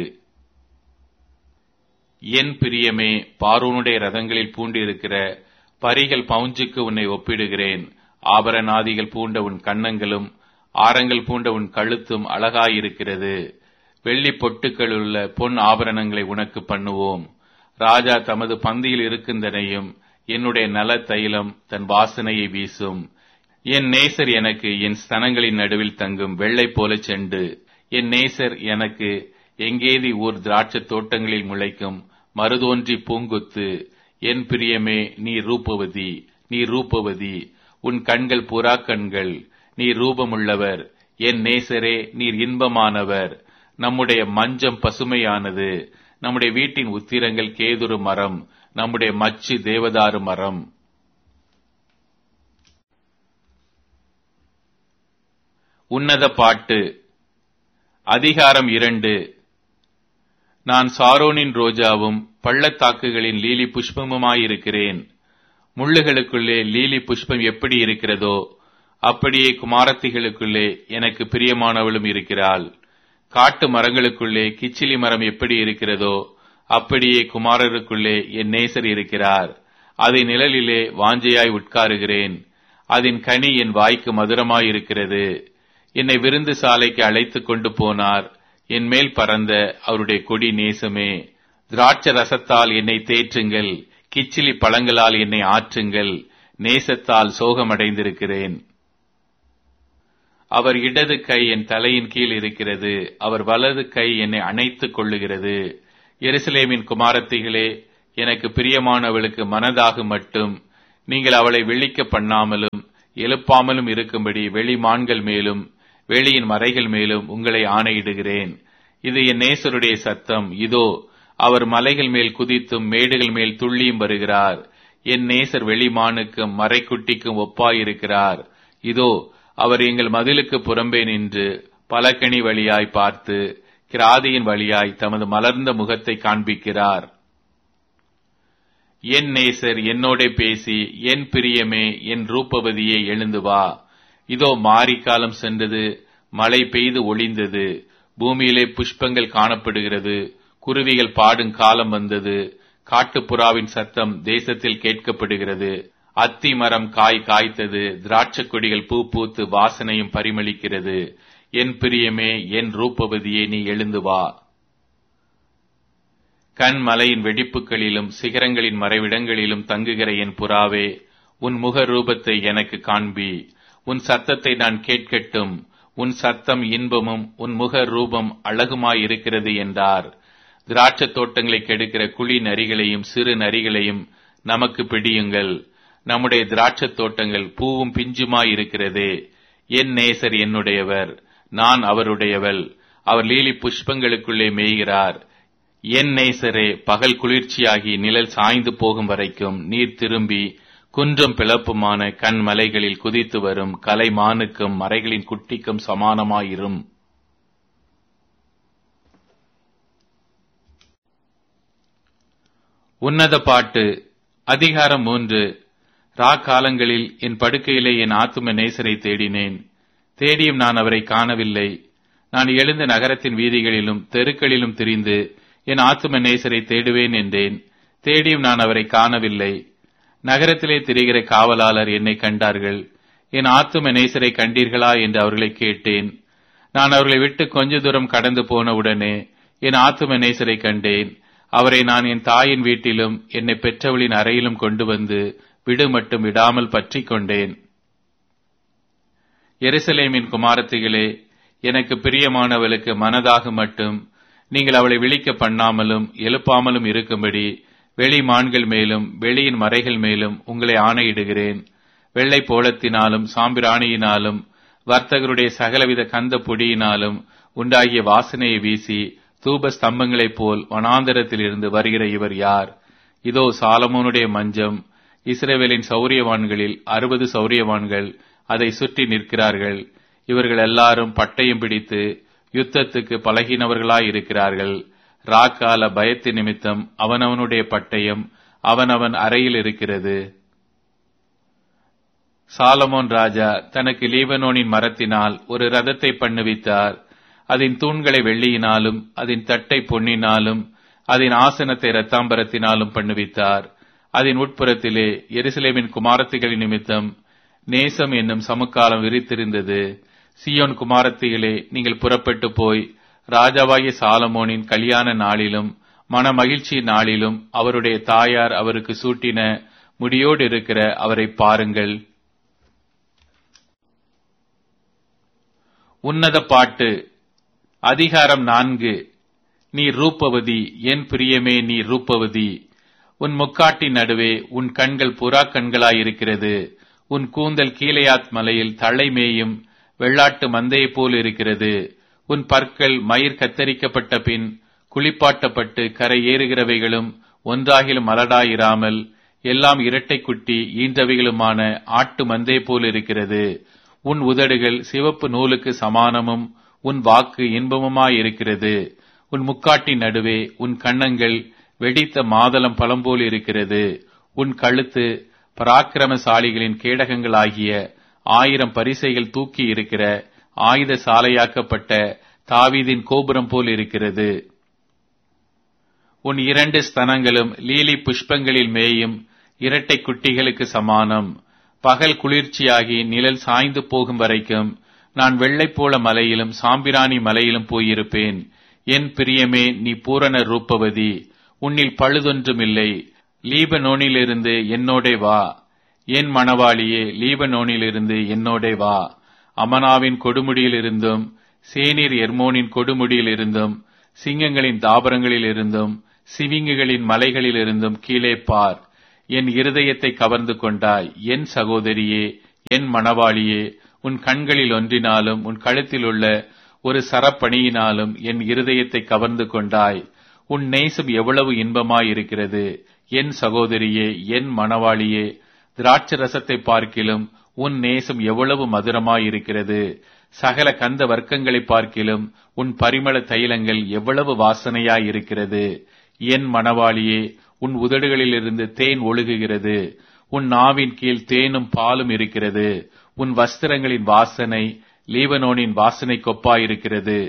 என் பிரியமே, பார்வோனுடைய ரதங்களில் பூண்டிருக்கிற பரிகள் பவுஞ்சுக்கு உன்னை ஒப்பிடுகிறேன். ஆபரணாதிகள் பூண்ட உன் கன்னங்களும் ஆரங்கள் பூண்ட உன் கழுத்தும் அழகாயிருக்கிறது. வெள்ளி பொட்டுக்களுள்ள பொன் ஆபரணங்களை உனக்கு பண்ணுவோம். ராஜா தமது பந்தியில் இருக்கின்றனையும் என்னுடைய நல தைலம் தன் வாசனையை வீசும். என் நேசர் எனக்கு என் ஸ்தனங்களின் நடுவில் தங்கும் வெள்ளை போல செண்டு. என் நேசர் எனக்கு எங்கேதி ஊர் திராட்சை தோட்டங்களில் முளைக்கும் மறுதோன்றி பூங்குத்து. என் பிரியமே, நீ ரூபவதி, நீ ரூபவதி. உன் கண்கள் புறா கண்கள். நீ ரூபமுள்ளவர். என் நேசரே, நீர் இன்பமானவர். நம்முடைய மஞ்சம் பசுமையானது. நம்முடைய வீட்டின் உத்திரங்கள் கேதுரு மரம். நம்முடைய மச்சு தேவதாரு மரம். உன்னத பாட்டு. அதிகாரம் 2. நான் சாரோனின் ரோஜாவும் பள்ளத்தாக்குகளின் லீலி புஷ்பமுமாயிருக்கிறேன். முள்ளுகளுக்குள்ளே லீலி புஷ்பம் எப்படி இருக்கிறதோ அப்படியே குமாரத்திகளுக்குள்ளே எனக்கு பிரியமானவளும் இருக்கிறாள். காட்டு மரங்களுக்குள்ளே கிச்சிலி மரம் எப்படி இருக்கிறதோ அப்படியே குமாரருக்குள்ளே என் நேசர் இருக்கிறார். அதை நிழலிலே வாஞ்சையாய் உட்காருகிறேன். அதன் கனி என் வாய்க்கு மதுரமாயிருக்கிறது. என்னை விருந்து சாலைக்கு அழைத்துக் கொண்டு போனார். என் மேல் பறந்த அவருடைய கொடி நேசமே. திராட்சை ரசத்தால் என்னை தேற்றுங்கள். கிச்சிலி பழங்களால் என்னை ஆற்றுங்கள். நேசத்தால் சோகமடைந்திருக்கிறேன். அவர் இடது கை என் தலையின் கீழ் இருக்கிறது. அவர் வலது கை என்னை அணைத்துக் கொள்ளுகிறது. எருசலேமின் குமாரத்திகளே, எனக்கு பிரியமானவளுக்கு மனதாக மட்டும் நீங்கள் அவளை விழிக்க பண்ணாமலும் எழுப்பாமலும் இருக்கும்படி வெளிமான்கள் மேலும் வெளியின் மறைகள் மேலும் உங்களை ஆணையிடுகிறேன். இது என் நேசருடைய சத்தம். இதோ, அவர் மலைகள் மேல் குதித்தும் மேடுகள் மேல் துள்ளியும் வருகிறார். என் நேசர் வெளிமானுக்கும் மறைக்குட்டிக்கும் ஒப்பாயிருக்கிறார். இதோ, அவர் எங்கள் மதிலுக்கு புறம்பே நின்று பலகணி வழியாய் பார்த்து கிராதியின் வழியாய் தமது மலர்ந்த முகத்தை காண்பிக்கிறார். என் நேசர் என்னோட பேசி, என் பிரியமே, என் ரூபவதியே, எழுந்து வா. இதோ, மாரிக்காலம் சென்றது, மழை பெய்து ஒளிந்தது, பூமியிலே புஷ்பங்கள் காணப்படுகிறது, குருவிகள் பாடும் காலம் வந்தது, காட்டுப்புறாவின் சத்தம் தேசத்தில் கேட்கப்படுகிறது. அத்தி மரம் காய் காய்த்தது, திராட்சை கொடிகள் பூ பூத்து வாசனையும் பரிமளிக்கிறது. என் பிரியமே, என் ரூபவதியே, நீ எழுந்து வா. கண் மலையின் வெடிப்புகளிலும் சிகரங்களின் மறைவிடங்களிலும் தங்குகிற என் புறாவே, உன் முக ரூபத்தை எனக்கு காண்பி. உன் சத்தத்தை நான் கேட்கட்டும். உன் சத்தம் இன்பமும் உன் முக ரூபம் அழகுமாயிருக்கிறது என்றார். திராட்சை தோட்டங்களை கெடுக்கிற குழி நரிகளையும் சிறு நரிகளையும் நமக்கு பிடியுங்கள். நம்முடைய திராட்சை தோட்டங்கள் பூவும் பிஞ்சுமாயிருக்கிறதே. என் நேசர் என்னுடையவர், நான் அவருடையவள். அவர் லீலி புஷ்பங்களுக்குள்ளே மேய்கிறார். என் நேசரே, பகல் குளிர்ச்சியாகி நிழல் சாய்ந்து போகும் வரைக்கும் நீர் திரும்பி குன்றும் பிளப்புமான கண் மலைகளில் குதித்து வரும் கலைமானுக்கும் மறைகளின் குட்டிக்கும் சமானமாயிரும். உன்னத பாட்டு. அதிகாரம் 3. காலங்களில் என் படுக்கையிலே என் ஆத்தும நேசரை தேடினேன். தேடியும் நான் அவரை காணவில்லை. நான் எழுந்த நகரத்தின் வீதிகளிலும் தெருக்களிலும் திரிந்து என் ஆத்தும நேசரை தேடுவேன் என்றேன். தேடியும் நான் அவரை காணவில்லை. நகரத்திலே திரிகிற காவலாளர் என்னை கண்டார்கள். என் ஆத்தும நேசரை கண்டீர்களா என்று அவர்களை கேட்டேன். நான் அவர்களை விட்டு கொஞ்ச தூரம் கடந்து போன உடனே என் ஆத்தும நேசரை கண்டேன். அவரை நான் என் தாயின் வீட்டிலும் என்னை பெற்றவளின் அறையிலும் கொண்டு வந்து விடு மட்டும் விடாமல் பற்றி கொண்டேன். எருசலேமின் குமாரத்திகளே, எனக்கு பிரியமானவளுக்கு மனதாக மட்டும் நீங்கள் அவளை விழிக்க பண்ணாமலும் எழுப்பாமலும் இருக்கும்படி வெளிமான்கள் மேலும் வெளியின் மறைகள் மேலும் உங்களை ஆணையிடுகிறேன். வெள்ளை போலத்தினாலும் சாம்பிராணியினாலும் வர்த்தகருடைய சகலவித கந்த பொடியினாலும் உண்டாகிய வாசனையை வீசி தூப ஸ்தம்பங்களைப் போல் வனாந்தரத்திலிருந்து வருகிற இவர் யார்? இதோ, சாலமோனுடைய மஞ்சம். இஸ்ரவேலின் சௌரியவான்களில் 60 சௌரியவான்கள் அதை சுற்றி நிற்கிறார்கள். இவர்கள் எல்லாரும் பட்டயம் பிடித்து யுத்தத்துக்கு பழகினவர்களாயிருக்கிறார்கள். ராக்கால பயத்து நிமித்தம் அவனவனுடைய பட்டயம் அவனவன் அறையில் இருக்கிறது. சாலமோன் ராஜா தனக்கு லீபனோனின் மரத்தினால் ஒரு ரதத்தை பண்ணுவித்தார். அதன் தூண்களை வெள்ளியினாலும் அதன் தட்டை பொன்னினாலும் அதன் ஆசனத்தை இரத்தாம்பரத்தினாலும் பண்ணுவித்தார். அதன் உட்புறத்திலே எருசலேமின் குமாரத்திகளின் நிமித்தம் நேசம் என்னும் சமுக்காலம் விரித்திருந்தது. சீயோன் குமாரத்திகளே, நீங்கள் புறப்பட்டு போய் ராஜாவாகிய சாலமோனின் கல்யாண நாளிலும் மன மகிழ்ச்சி நாளிலும் அவருடைய தாயார் அவருக்கு சூட்டின முடியோடு இருக்கிற அவரை பாருங்கள். உன்னத பாட்டு. அதிகாரம் 4. நீ ரூபவதி, என் பிரியமே, நீ ரூபவதி. உன் முக்காட்டின் நடுவே உன் கண்கள் புறா கண்களாயிருக்கிறது. உன் கூந்தல் கீலேயாத் மலையில் தலைமேயும் வெள்ளாட்டு மந்தையைப் போல் இருக்கிறது. உன் பற்கள் மயிர் கத்தரிக்கப்பட்ட பின் குளிப்பாட்டப்பட்டு கரை ஏறுகிறவைகளும் ஒன்றாகிலும் மலடாயிராமல் எல்லாம் இரட்டை குட்டி ஈன்றவைகளுமான ஆட்டு மந்தை போல் இருக்கிறது. உன் உதடுகள் சிவப்பு நூலுக்கு சமானமும் உன் வாக்கு இன்பமுமாயிருக்கிறது. உன் முக்காட்டின் நடுவே உன் கன்னங்கள் வெடித்த மாதளம் பழம்போல் இருக்கிறது. உன் கழுத்து பராக்கிரமசாலிகளின் கேடகங்களாகிய 1000 பரிசைகள் தூக்கி இருக்கிற ஆயுத சாலையாக்கப்பட்ட தாவீதின் கோபுரம் போல் இருக்கிறது. உன் 2 ஸ்தனங்களும் லீலி புஷ்பங்களில் மேயும் இரட்டை குட்டிகளுக்கு சமானம். பகல் குளிர்ச்சியாகி நிழல் சாய்ந்து போகும் வரைக்கும் நான் வெள்ளைப்போள மலையிலும் சாம்பிராணி மலையிலும் போயிருப்பேன். என் பிரியமே, நீ பூரண ரூபவதி, உன்னில் பழுதொன்றுமில்லை. லீபனோனிலிருந்து என்னோடே வா. என் மணவாளியே, லீபனோனிலிருந்து என்னோடே வா. அமனாவின் கொடுமுடியிலிருந்தும் சேனீர் எர்மோனின் கொடுமுடியிலிருந்தும் சிங்கங்களின் தாபரங்களிலிருந்தும் சிவிங்குகளின் மலைகளிலிருந்தும் கீழே பார். என் இருதயத்தை கவர்ந்து கொண்டாய். என் சகோதரியே, என் மணவாளியே, உன் கண்களில் ஒன்றினாலும் உன் கழுத்தில் உள்ள ஒரு சரப்பணியினாலும் என் இருதயத்தை கவர்ந்து கொண்டாய். உன் நேசம் எவ்வளவு இன்பமாயிருக்கிறது. என் சகோதரியே, என் மணவாளியே, திராட்சரசத்தை பார்க்கிலும் உன் நேசம் எவ்வளவு மதுரமாயிருக்கிறது. சகல கந்த வர்க்கங்களை பார்க்கிலும் உன் பரிமள தைலங்கள் எவ்வளவு வாசனையாயிருக்கிறது. என் மணவாளியே, உன் உதடுகளிலிருந்து தேன் ஒழுகுகிறது. உன் நாவின் கீழ் தேனும் பாலும் இருக்கிறது. உன் வஸ்திரங்களின் வாசனை லீபனோனின் வாசனை கொப்பாயிருக்கிறது.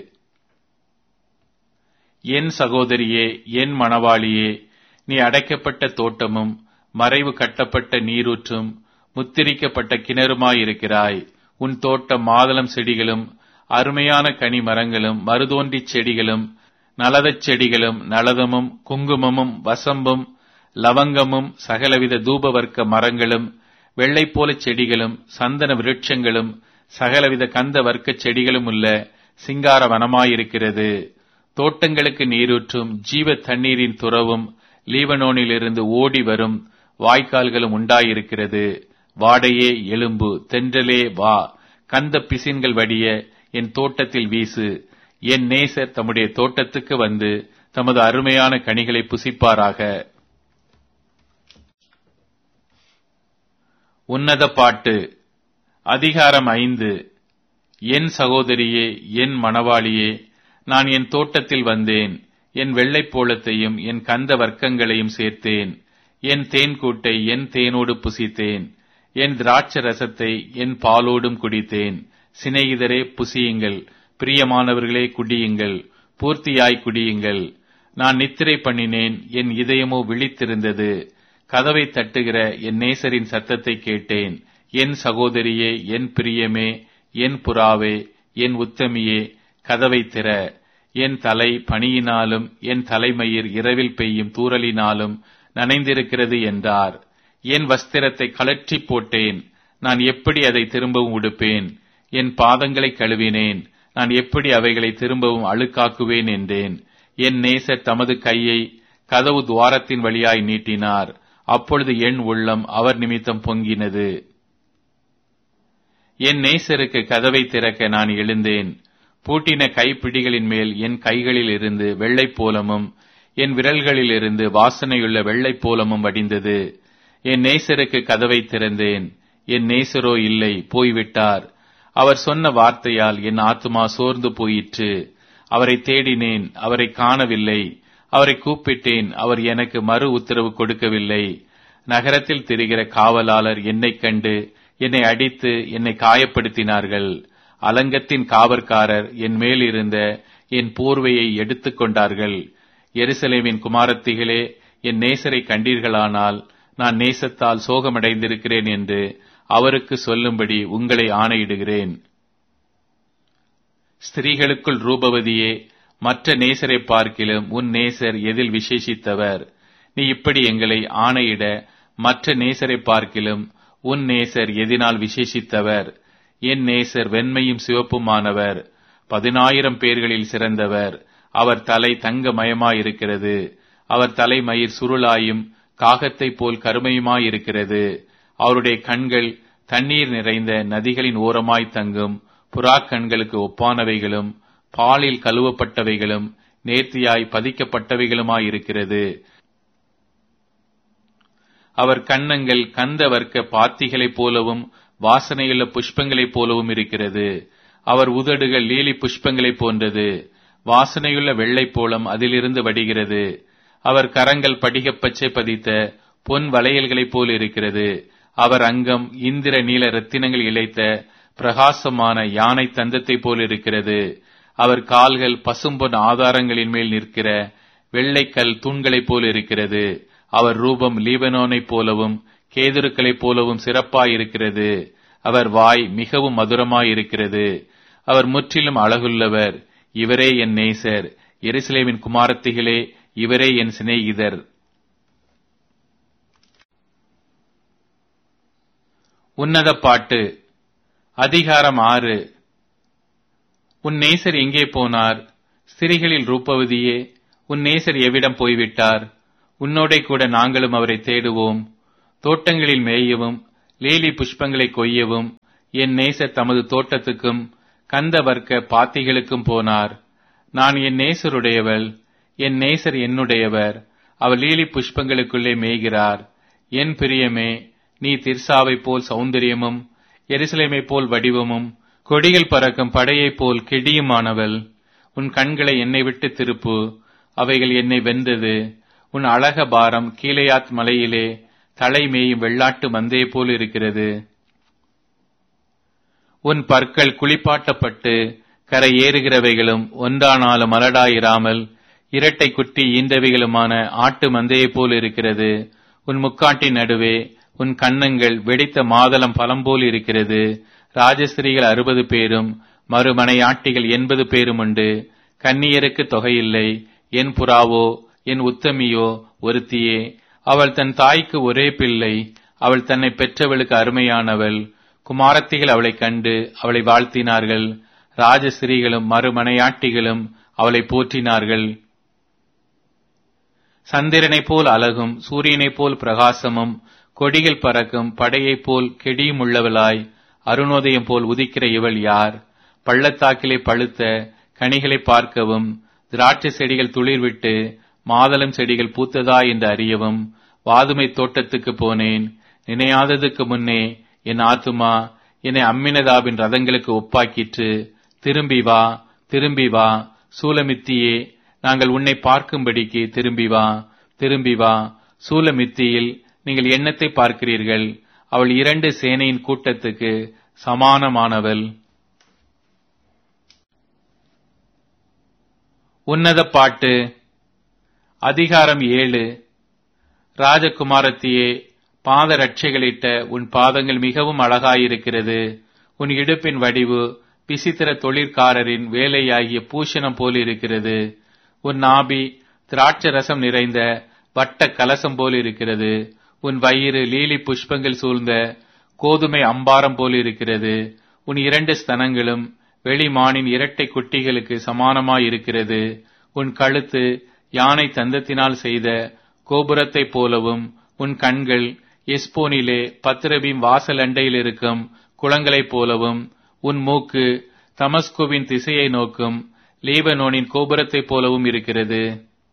என் சகோதரியே, என் மணவாளியே, நீ அடைக்கப்பட்ட தோட்டமும் மறைவு கட்டப்பட்ட நீரூற்றும் முத்திரிக்கப்பட்ட கிணறுமாயிருக்கிறாய். உன் தோட்டம் மாதளம் செடிகளும் அருமையான கனி மரங்களும் மருதோன்றிச் செடிகளும் நலதச் செடிகளும் நலதமும் குங்குமமும் வசம்பும் லவங்கமும் சகலவித தூபவர்க்க மரங்களும் வெள்ளைப்போலச் செடிகளும் சந்தன விருட்சங்களும் சகலவித கந்த வர்க்க செடிகளும் உள்ள சிங்கார வனமாயிருக்கிறது. தோட்டங்களுக்கு நீரூற்றும் ஜீவ தண்ணீரின் துறவும் லீபனோனிலிருந்து ஓடி வரும் வாய்க்கால்களும் உண்டாயிருக்கிறது. வாடையே எலும்பு, தென்றலே வா, கந்த பிசின்கள் வடிய என் தோட்டத்தில் வீசு. என் நேசர் தம்முடைய தோட்டத்துக்கு வந்து தமது அருமையான கனிகளை புசிப்பாராக. உன்னத பாட்டு. அதிகாரம் 5. என் சகோதரியே, என் மணவாளியே, நான் என் தோட்டத்தில் வந்தேன். என் வெள்ளைப்போளத்தையும் என் கந்த வர்க்கங்களையும் சேர்த்தேன். என் தேன்கூட்டை என் தேனோடு புசித்தேன். என் திராட்சை ரசத்தை என் பாலோடும் குடித்தேன். சிநேகிதரே, புசியுங்கள். பிரியமானவர்களே, குடியுங்கள். பூர்த்தியாய் குடியுங்கள். நான் நித்திரை பண்ணினேன், என் இதயமோ விழித்திருந்தது. கதவை தட்டுகிற என் நேசரின் சத்தத்தை கேட்டேன். என் சகோதரியே, என் பிரியமே, என் புறாவே, என் உத்தமியே, கதவை திற. என் தலை பனியினாலும் என் தலைமயிர் இரவில் பெய்யும் தூறலினாலும் நனைந்திருக்கிறது என்றார். என் வஸ்திரத்தை கழற்றி போட்டேன். நான் எப்படி அதை திரும்பவும் உடுப்பேன்? என் பாதங்களை கழுவினேன். நான் எப்படி அவைகளை திரும்பவும் அழுக்காக்குவேன் என்றேன். என் நேசர் தமது கையை கதவு துவாரத்தின் வழியாய் நீட்டினார். அப்பொழுது என் உள்ளம் அவர் நிமித்தம் பொங்கினது. என் நேசருக்கு கதவை திறக்க நான் எழுந்தேன். பூட்டின கைப்பிடிகளின் மேல் என் கைகளில் இருந்து வெள்ளைப்போலமும் என் விரல்களிலிருந்து வாசனையுள்ள வெள்ளைப்போலமும் வடிந்தது. என் நேசருக்கு கதவை திறந்தேன். என் நேசரோ இல்லை, போய்விட்டார். அவர் சொன்ன வார்த்தையால் என் ஆத்துமா சோர்ந்து போயிற்று. அவரை தேடினேன், அவரை காணவில்லை. அவரை கூப்பிட்டேன், அவர் எனக்கு மறு உத்தரவு கொடுக்கவில்லை. நகரத்தில் திரிகிற காவலாளர் என்னைக் கண்டு என்னை அடித்து என்னை காயப்படுத்தினார்கள். அலங்கத்தின் காவற்காரர் என் மேல் இருந்த என் போர்வையை எடுத்துக் கொண்டார்கள். எருசலேமின் குமாரத்திகளே, என் நேசரை கண்டீர்களானால் நான் நேசத்தால் சோகமடைந்திருக்கிறேன் என்று அவருக்கு சொல்லும்படி உங்களை ஆணையிடுகிறேன். ஸ்திரீகளுக்குள் ரூபவதியே, மற்ற நேசரை பார்க்கிலும் உன் நேசர் எதில் விசேஷித்தவர்? நீ இப்படி எங்களை ஆணையிட மற்ற நேசரை பார்க்கிலும் உன் நேசர் எதினால் விசேஷித்தவர்? என் நேசர் வெண்மையும் சிவப்புமானவர், 10,000 பேர்களில் சிறந்தவர். அவர் தலை தங்கமயமாயிருக்கிறது. அவர் தலைமயிர் சுருளாயும் காகத்தைப் போல் கருமையுமாயிருக்கிறது. அவருடைய கண்கள் தண்ணீர் நிறைந்த நதிகளின் ஓரமாய் தங்கும் புறாக்கண்களுக்கு ஒப்பானவைகளும் பாலில் கழுவப்பட்டவைகளும் நேர்த்தியாய் பதிக்கப்பட்டவைகளுமாயிருக்கிறது. அவர் கன்னங்கள் கந்த வர்க்க பாத்திகளைப் போலவும் வாசனையுள்ள புஷ்பங்களைப் போலவும் இருக்கிறது. அவர் உதடுகள் லீலி புஷ்பங்களைப் போன்றது. வாசனையுள்ள வெள்ளைப்போளம் அதிலிருந்து வடிகிறது. அவர் கரங்கள் படிகப்பச்சை பதித்த பொன் வளையல்களைப் போல் இருக்கிறது. அவர் அங்கம் இந்திர நீல ரத்தினங்கள் இழைத்த பிரகாசமான யானை தந்தத்தைப் போல் இருக்கிறது. அவர் கால்கள் பசும்பொன் ஆதாரங்களின் மேல் நிற்கிற வெள்ளைக்கல் தூண்களைப் போல் இருக்கிறது. அவர் ரூபம் லீபனோனைப் போலவும் கேதுருக்களைப் போலவும் சிறப்பாயிருக்கிறது. அவர் வாய் மிகவும் மதுரமாயிருக்கிறது. அவர் முற்றிலும் அழகுள்ளவர். இவரே என் நேசர். எருசலேமின் குமாரத்திகளே, இவரே என் சிநேகிதர். உன்னத பாட்டு. அதிகாரம் 6. உன் நேசர் எங்கே போனார்? ஸ்திரீகளில் ரூபவதியே, உன் நேசர் எவ்விடம் போய்விட்டார்? உன்னோடே கூட நாங்களும் அவரை தேடுவோம். தோட்டங்களில் மேயவும் லீலி புஷ்பங்களை கொய்யவும் என் நேசர் தமது தோட்டத்துக்கும் கந்த வர்க்க பாத்திகளுக்கும் போனார். நான் என் நேசருடையவள், என் நேசர் என்னுடையவர். அவர் லீலி புஷ்பங்களுக்குள்ளே மேய்கிறார். என் பிரியமே, நீ திர்சாவைப் போல் சௌந்தரியமும் எருசலேமைப் போல் வடிவமும் கொடிகள் பறக்கும் படையைப் போல் கெடியுமானவள். உன் கண்களை என்னை விட்டு திருப்பு, அவைகள் என்னை வென்றது. உன் அழக பாரம் கீலேயாத் மலையிலே தலை மேயும் வெள்ளாட்டு மந்தையை போல் இருக்கிறது. உன் பற்கள் குளிப்பாட்டப்பட்டு கரை ஏறுகிறவைகளும் ஒன்றானாலும் மலடாயிராமல் இரட்டை குட்டி ஈன்றவைகளுமான ஆட்டு மந்தையைப் போல் இருக்கிறது. உன் முக்காட்டின் நடுவே உன் கன்னங்கள் வெடித்த மாதளம் பழம் போல் இருக்கிறது. ராஜஸ்திரீகள் 60 பேரும் மறுமனையாட்டிகள் 80 பேரும் உண்டு. கன்னியருக்கு தொகையில்லை. என் புறாவோ என் உத்தமியோ ஒருத்தியே. அவள் தன் தாய்க்கு ஒரே பிள்ளை. அவள் தன்னை பெற்றவளுக்கு அருமையானவள். குமாரத்திகள் அவளை கண்டு அவளை வாழ்த்தினார்கள். ராஜஸ்திரீகளும் மறுமனையாட்டிகளும் அவளை போற்றினார்கள். சந்திரனைப் போல் அழகும் சூரியனைப் போல் பிரகாசமும் கொடிகள் பறக்கும் படையைப் போல் கெடியும் உள்ளவளாய் அருணோதயம் போல் உதிக்கிற இவள் யார்? பள்ளத்தாக்கிலே பழுத்த கனிகளை பார்க்கவும் திராட்சை செடிகள் துளிர்விட்டு மாதளம் செடிகள் பூத்ததா என்று அறியவும் வாதுமை தோட்டத்துக்கு போனேன். நினையாததுக்கு முன்னே என் ஆத்துமா என்னை அம்மினதாபின் ரதங்களுக்கு ஒப்பாக்கிற்று. திரும்பி வா, திரும்பி வா, சூலமித்தியே, நாங்கள் உன்னை பார்க்கும்படிக்கு திரும்பி வா, திரும்பி வா. சூலமித்தியில் நீங்கள் எண்ணத்தை பார்க்கிறீர்கள். அவள் 2 சேனையின் கூட்டத்துக்கு சமானமானவள். உன்னத பாட்டு. அதிகாரம் 7. ராஜகுமாரத்தியே, பாத ரட்சைகளிட்ட உன் பாதங்கள் மிகவும் அழகாயிருக்கிறது. உன் இடுப்பின் வடிவு விசித்திர தொழிற்காரரின் வேலையாகிய பூஷணம் போல் இருக்கிறது. உன் நாபி திராட்சை ரசம் நிறைந்த வட்ட கலசம் போல் இருக்கிறது. உன் வயிறு லீலி புஷ்பங்கள் சூழ்ந்த கோதுமை அம்பாரம் போல் இருக்கிறது. உன் 2 ஸ்தனங்களும் வெளிமானின் இரட்டை குட்டிகளுக்கு சமானமாயிருக்கிறது. உன் கழுத்து யானை தந்தத்தினால் செய்த கோபுரத்தைப் போலவும் உன் கண்கள் எஸ்போனிலே பத்ரபீம் வாசல் அண்டையில் இருக்கும் குளங்களைப் போலவும் உன் மூக்கு தமஸ்குவின் திசையை நோக்கும் லீபனோனின் கோபுரத்தைப் போலவும் இருக்கிறது.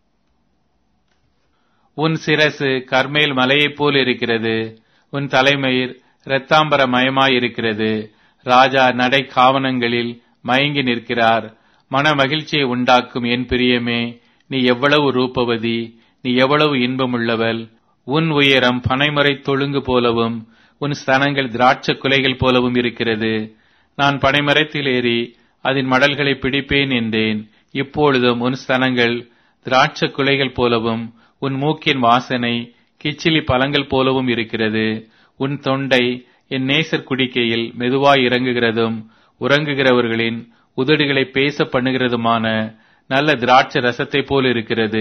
உன் சிரசு கர்மேல் மலையைப் போல் இருக்கிறது. உன் தலைமயிர் இரத்தாம்பரமயமாயிருக்கிறது. ராஜா நடை காவனங்களில் மயங்கி நிற்கிறார். மன மகிழ்ச்சியை உண்டாக்கும் என் பிரியமே, நீ எவ்வளவு ரூபவதி, நீ எவ்வளவு இன்பமுள்ளவள். உன் உயரம் பனைமரை தொழுங்கு போலவும் உன் ஸ்தனங்கள் திராட்சை குலைகள் போலவும் இருக்கிறது. நான் பனைமரத்தில் ஏறி அதன் மடல்களை பிடிப்பேன் என்றேன். இப்பொழுதும் உன் ஸ்தனங்கள் திராட்சை குலைகள் போலவும் உன் மூக்கின் வாசனை கிச்சிலி பழங்கள் போலவும் இருக்கிறது. உன் தொண்டை என் நேசர் குடிக்கையில் மெதுவாய் இறங்குகிறதும் உறங்குகிறவர்களின் உதடுகளை பேச பண்ணுகிறதுமான நல்ல திராட்சை ரசத்தை போல் இருக்கிறது.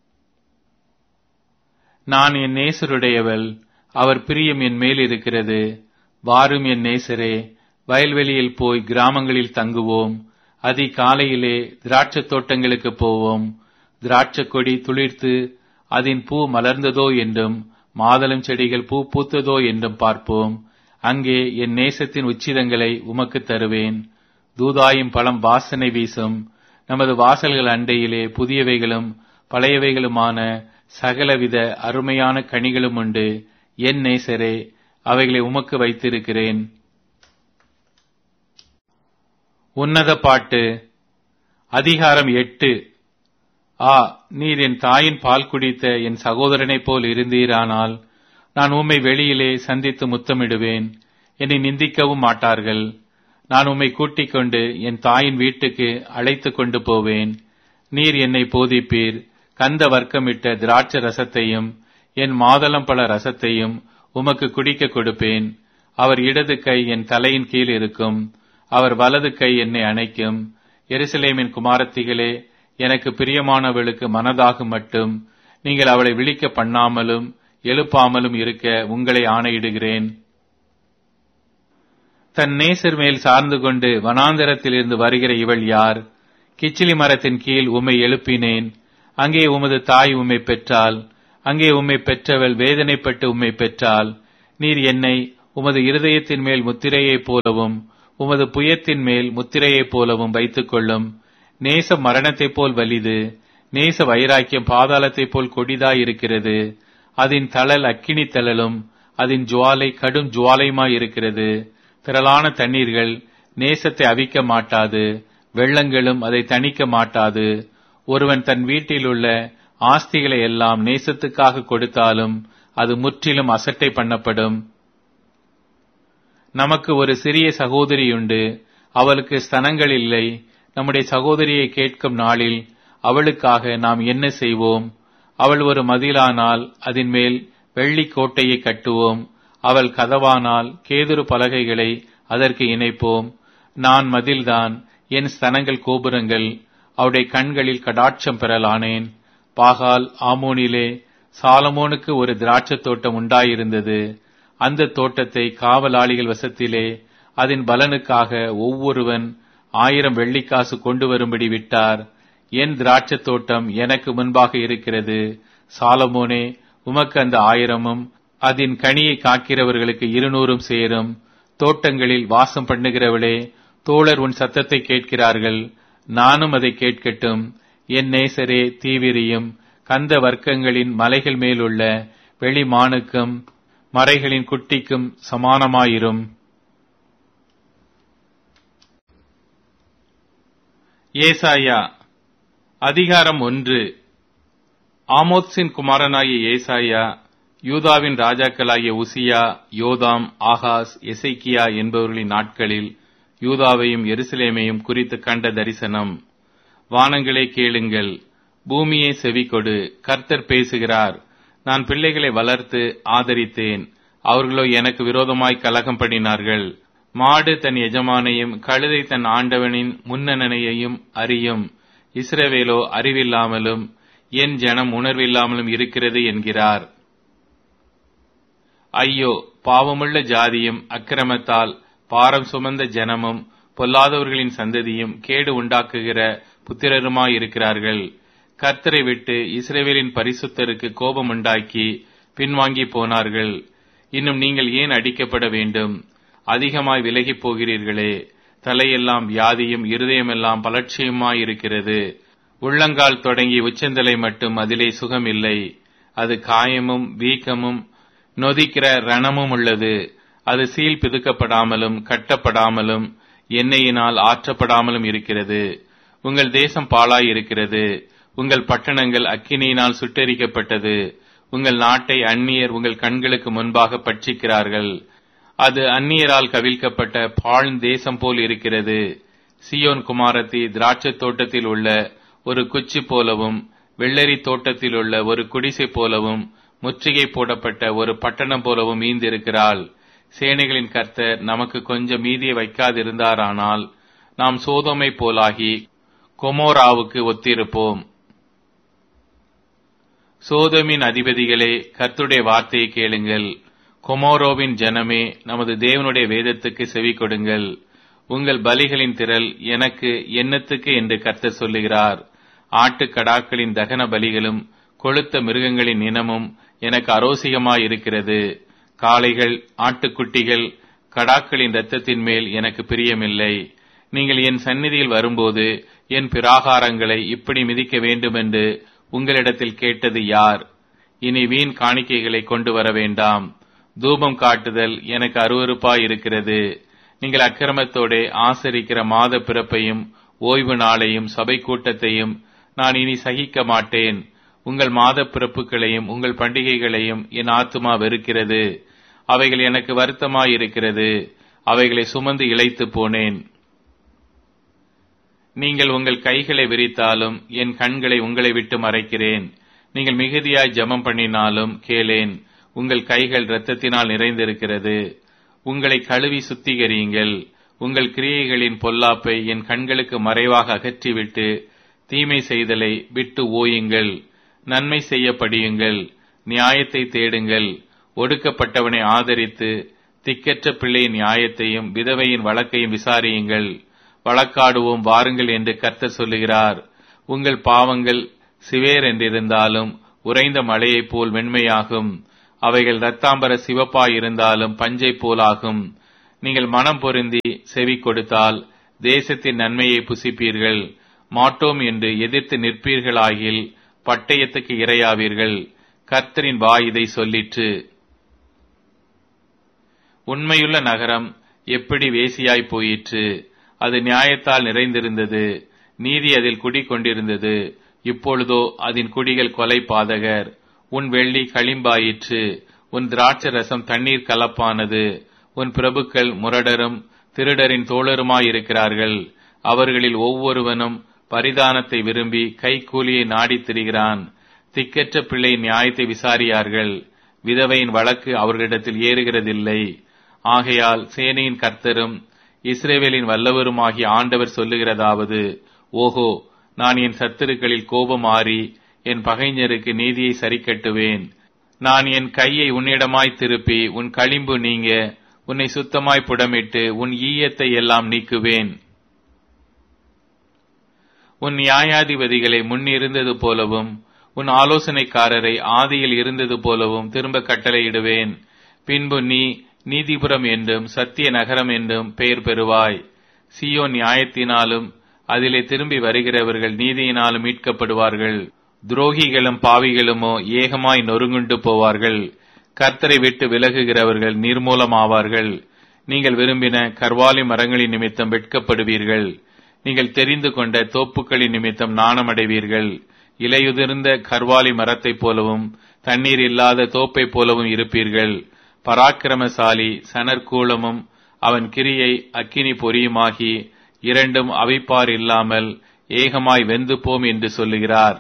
நான் என் நேசருடையவள், அவர் பிரியம் என் மேல் இருக்கிறது. வாரும் என் நேசரே, வயல்வெளியில் போய் கிராமங்களில் தங்குவோம். அதிகாலையிலே திராட்சை தோட்டங்களுக்கு போவோம். திராட்சை கொடி துளிர்த்து அதன் பூ மலர்ந்ததோ என்றும் மாதளம் செடிகள் பூ பூத்ததோ என்றும் பார்ப்போம். அங்கே என் நேசத்தின் உச்சிதங்களை உமக்கு தருவேன். தூதாயும் பழம் வாசனை வீசும். நமது வாசல்கள் அண்டையிலே புதியவைகளும் பழையவைகளுமான சகலவித அருமையான கனிகளும் உண்டு. என் நேசரே, அவைகளை உமக்கு வைத்திருக்கிறேன். உன்னத பாட்டு. அதிகாரம் 8. நீர் என் தாயின் பால் குடித்த என் சகோதரனைப் போல் இருந்தீரானால் நான் உம்மை வெளியிலே சந்தித்து முத்தமிடுவேன். என்னை நிந்திக்கவும் மாட்டார்கள். நான் உம்மை கூட்டிக் கொண்டு என் தாயின் வீட்டுக்கு அழைத்து கொண்டு போவேன். நீர் என்னை போதிப்பீர். கந்த வர்க்கமிட்ட திராட்சை ரசத்தையும் என் மாதளம் பழ ரசத்தையும் உமக்கு குடிக்க கொடுப்பேன். அவர் இடது கை என் தலையின் கீழ் இருக்கும். அவர் வலது கை என்னை அணைக்கும். எருசலேமின் குமாரத்திகளே, எனக்கு பிரியமானவளுக்கு மனதாக மட்டும் நீங்கள் அவளை விழிக்க பண்ணாமலும் எழுப்பாமலும் இருக்க உங்களை ஆணையிடுகிறேன். தன் நேசர் மேல் சார்ந்து கொண்டு வனாந்தரத்திலிருந்து வருகிற இவள் யார்? கிச்சிலி மரத்தின் கீழ் உம்மை எழுப்பினேன். அங்கே உமது தாய் உம்மை பெற்றாள். அங்கே உம்மை பெற்றவள் வேதனைப்பட்டு உம்மை பெற்றாள். நீர் என்னை உமது இருதயத்தின் மேல் முத்திரையைப் போலவும் உமது புயத்தின் மேல் முத்திரையைப் போலவும் வைத்துக் கொள்ளும். நேசம் மரணத்தைப் போல் வலிது, நேச வைராக்கியம் பாதாளத்தைப் போல் கொடிதாயிருக்கிறது. அதன் தழல் அக்கினி தழலும் அதன் ஜுவாலை கடும் ஜுவாலையுமாயிருக்கிறது. திரளான தண்ணீர்கள் நேசத்தை அவிக்க மாட்டாது, வெள்ளங்களும் அதை தணிக்க மாட்டாது. ஒருவன் தன் வீட்டில் உள்ள ஆஸ்திகளை எல்லாம் நேசத்துக்காக கொடுத்தாலும் அது முற்றிலும் அசட்டை பண்ணப்படும். நமக்கு ஒரு சிறிய சகோதரியுண்டு, அவளுக்கு ஸ்தனங்கள் இல்லை. நம்முடைய சகோதரியை கேட்கும் நாளில் அவளுக்காக நாம் என்ன செய்வோம்? அவள் ஒரு மதிலானால் அதன் மேல் வெள்ளி கோட்டையை கட்டுவோம். அவள் கதவானால் கேதுரு பலகைகளை அதற்கு இணைப்போம். நான் மதில்தான், என் ஸ்தனங்கள் கோபுரங்கள். அவருடைய கண்களில் கடாட்சம் பெறலானேன். பாகால் ஆமோனிலே சாலமோனுக்கு ஒரு திராட்சத் தோட்டம் உண்டாயிருந்தது. அந்த தோட்டத்தை காவலாளிகள் வசத்திலே அதன் பலனுக்காக ஒவ்வொருவன் 1000 வெள்ளிக்காசு கொண்டு வரும்படி விட்டார். என் திராட்சத் தோட்டம் எனக்கு முன்பாக இருக்கிறது. சாலமோனே, உமக்கு அந்த 1000 அதன் கனியை காக்கிறவர்களுக்கு 200 சேரும். தோட்டங்களில் வாசம் பண்ணுகிறவளே, தோழர் உன் சத்தத்தை கேட்கிறார்கள், நானும் அதை கேட்கட்டும். என் நேசரே, தீவிரியும் கந்த வர்க்கங்களின் மலைகள் மேலுள்ள வெளிமானுக்கும் மறைகளின் குட்டிக்கும் சமானமாயிரும். ஏசாயா அதிகாரம் 1. ஆமோத்சின் குமாரனாகிய ஏசாயா யூதாவின் ராஜாக்களாகிய உசியா, யோதாம், ஆகாஸ், எசேக்கியா என்பவர்களின் நாட்களில் யூதாவையும் எருசலேமையும் குறித்து கண்ட தரிசனம். வானங்களே கேளுங்கள், பூமியே செவிகொடு, கர்த்தர் பேசுகிறார். நான் பிள்ளைகளை வளர்த்து ஆதரித்தேன், அவர்களோ எனக்கு விரோதமாய் கலகம் பண்ணினார்கள். மாடு தன் எஜமானையும் கழுதை தன் ஆண்டவனின் முன்னணையையும் அறியும். இஸ்ரவேலோ அறிவில்லாமலும் என் ஜனம் உணர்வில்லாமலும் இருக்கிறது என்கிறார். ஐயோ, பாவமுள்ள ஜாதியும் அக்கிரமத்தால் பாரம் சுமந்த ஜனமும் பொல்லாதவர்களின் சந்ததியும் கேடு உண்டாக்குகிற புத்திரருமாயிருக்கிறார்கள். கர்த்தரை விட்டு இஸ்ரவேலின் பரிசுத்தருக்கு கோபம் உண்டாக்கி பின்வாங்கி போனார்கள். இன்னும் நீங்கள் ஏன் அடிக்கப்பட வேண்டும்? அதிகமாய் விலகி போகிறீர்களே. தலையெல்லாம் வியாதியும் இருதயமெல்லாம் பலட்சியுமாயிருக்கிறது. உள்ளங்கால் தொடங்கி உச்சந்தலை மட்டும் அதிலே சுகம் இல்லை. அது காயமும் வீக்கமும் நொதிக்கிற ரணமும் உள்ளது. அது சீல் பிதுக்கப்படாமலும் கட்டப்படாமலும் எண்ணெயினால் ஆற்றப்படாமலும் இருக்கிறது. உங்கள் தேசம் பாழாய் இருக்கிறது. உங்கள் பட்டணங்கள் அக்கினியினால் சுட்டெரிக்கப்பட்டது. உங்கள் நாட்டை அந்நியர் உங்கள் கண்களுக்கு முன்பாக பட்சிக்கிறார்கள். அது அந்நியரால் கவிழ்க்கப்பட்ட பாழ் தேசம் போல் இருக்கிறது. சீயோன் குமாரத்தி திராட்சை தோட்டத்தில் உள்ள ஒரு குச்சி போலவும் வெள்ளரி தோட்டத்தில் உள்ள ஒரு குடிசை போலவும் முற்றுகை போடப்பட்ட ஒரு பட்டணம் போலவும் மீந்திருக்கிறாள். சேனைகளின் கர்த்தர் நமக்கு கொஞ்சம் மீதியை வைக்காதிருந்தாரானால் நாம் சோதோமை போலாகி கொமோராவுக்கு ஒத்திருப்போம். சோதோமின் அதிபதிகளே, கர்த்தருடைய வார்த்தையை கேளுங்கள். கொமோரோவின் ஜனமே, நமது தேவனுடைய வேதத்துக்கு செவி கொடுங்கள். உங்கள் பலிகளின் திரள் எனக்கு எண்ணத்துக்கு என்று கர்த்தர் சொல்லுகிறார். ஆட்டுக்கடாக்களின் தகன பலிகளும் கொழுத்த மிருகங்களின் இனமும் எனக்கு அரோசிகமாயிருக்கிறது. காளைகள், ஆட்டுக்குட்டிகள், கடாக்களின் இரத்தத்தின் மேல் எனக்கு பிரியமில்லை. நீங்கள் என் சந்நிதியில் வரும்போது என் பிராகாரங்களை இப்படி மிதிக்க வேண்டுமென்று உங்களிடத்தில் கேட்டது யார்? இனி வீண் காணிக்கைகளை கொண்டு வர வேண்டாம். தூபம் காட்டுதல் எனக்கு அருவருப்பாயிருக்கிறது. நீங்கள் அக்கிரமத்தோட ஆசரிக்கிற மாத பிறப்பையும் ஓய்வு நாளையும் சபை கூட்டத்தையும் நான் இனி சகிக்க மாட்டேன். உங்கள் மாத பிறப்புகளையும் உங்கள் பண்டிகைகளையும் என் ஆத்துமா வெறுக்கிறது. அவைகள் எனக்கு வருத்தமாயிருக்கிறது. அவைகளை சுமந்து இளைத்து போனேன். நீங்கள் உங்கள் கைகளை விரித்தாலும் என் கண்களை உங்களை விட்டு மறைக்கிறேன். நீங்கள் மிகுதியாய் ஜெபம் பண்ணினாலும் கேளேன். உங்கள் கைகள் இரத்தத்தினால் நிறைந்திருக்கிறது. உங்களை கழுவி சுத்திகரியுங்கள். உங்கள் கிரியைகளின் பொல்லாப்பை என் கண்களுக்கு மறைவாக அகற்றிவிட்டு தீமை செய்தலை விட்டு ஓயுங்கள். நன்மை செய்ய படியுங்கள். நியாயத்தை தேடுங்கள். ஒடுக்கப்பட்டவனை ஆதரித்து திக்கற்ற பிள்ளையின் நியாயத்தையும் விதவையின் வழக்கையும் விசாரியுங்கள். வழக்காடுவோம் வாருங்கள் என்று கர்த்தர் சொல்லுகிறார். உங்கள் பாவங்கள் சிவேர் என்றிருந்தாலும் உறைந்த மழையைப் போல் வெண்மையாகும். அவைகள் இரத்தாம்பர சிவப்பாயிருந்தாலும் பஞ்சை போலாகும். நீங்கள் மனம் பொருந்தி செவி கொடுத்தால் தேசத்தின் நன்மையை புசிப்பீர்கள். மாட்டோம் என்று எதிர்த்து நிற்பீர்களாகில் பட்டயத்துக்கு இரையாவீர்கள். கர்த்தரின் வாய் இதை சொல்லிற்று. உண்மையுள்ள நகரம் எப்படி வேசியாய் போயிற்று! அது நியாயத்தால் நிறைந்திருந்தது, நீதி அதில் குடிக்கொண்டிருந்தது. இப்பொழுதோ அதன் குடிகள் கொலை பாதகர். உன் வெள்ளி களிம்பாயிற்று, உன் திராட்சரசம் தண்ணீர் கலப்பானது. உன் பிரபுக்கள் முரடரும் திருடரின் தோழருமாயிருக்கிறார்கள். அவர்களில் ஒவ்வொருவனும் பரிதானத்தை விரும்பி கைக்கூலியை நாடித் திரிகிறான். திக்கற்ற பிள்ளை நியாயத்தை விசாரியார்கள். விதவையின் வழக்கு அவர்களிடத்தில் ஏறுகிறதில்லை. ஆகையால் சேனையின் கர்த்தரும் இஸ்ரவேலின் வல்லவருமாகிய ஆண்டவர் சொல்லுகிறதாவது, ஓஹோ, நான் என் சத்துருக்களில் கோபம் ஆறி என் பகைஞருக்கு நீதியை சரிக்கட்டுவேன். நான் என் கையை உன்னிடமாய் திருப்பி உன் களிம்பு நீங்க உன்னை சுத்தமாய் புடமிட்டு உன் ஈயத்தை எல்லாம் நீக்குவேன். உன் நியாயாதிபதிகளை முன்னிருந்தது போலவும் உன் ஆலோசனைக்காரரை ஆதியில் இருந்தது போலவும் திரும்ப கட்டளையிடுவேன். பின்பு நீ நீதிபுரம் என்றும் சத்திய நகரம் என்றும் பெயர் பெறுவாய். சீயோன் நியாயத்தினாலும் அதிலே திரும்பி வருகிறவர்கள் நீதியினாலும் மீட்கப்படுவார்கள். துரோகிகளும் பாவிகளுமோ ஏகமாய் நொறுங்குண்டு போவார்கள். கர்த்தரை விட்டு விலகுகிறவர்கள் நிர்மூலமாவார்கள். நீங்கள் விரும்பின கர்வாலி மரங்களின் நிமித்தம் வெட்கப்படுவீர்கள். நீங்கள் தெரிந்து கொண்ட தோப்புக்களின் நிமித்தம் நாணமடைவீர்கள். இலையுதிர்ந்த கர்வாலி மரத்தைப் போலவும் தண்ணீர் இல்லாத தோப்பைப் போலவும் இருப்பீர்கள். பராக்கிரமசாலி சணற்கூலமும் அவன் கிரியை அக்கினி பொறியுமாகி இரண்டும் அவிப்பார் இல்லாமல் ஏகமாய் வெந்து போம் என்று சொல்லுகிறார்.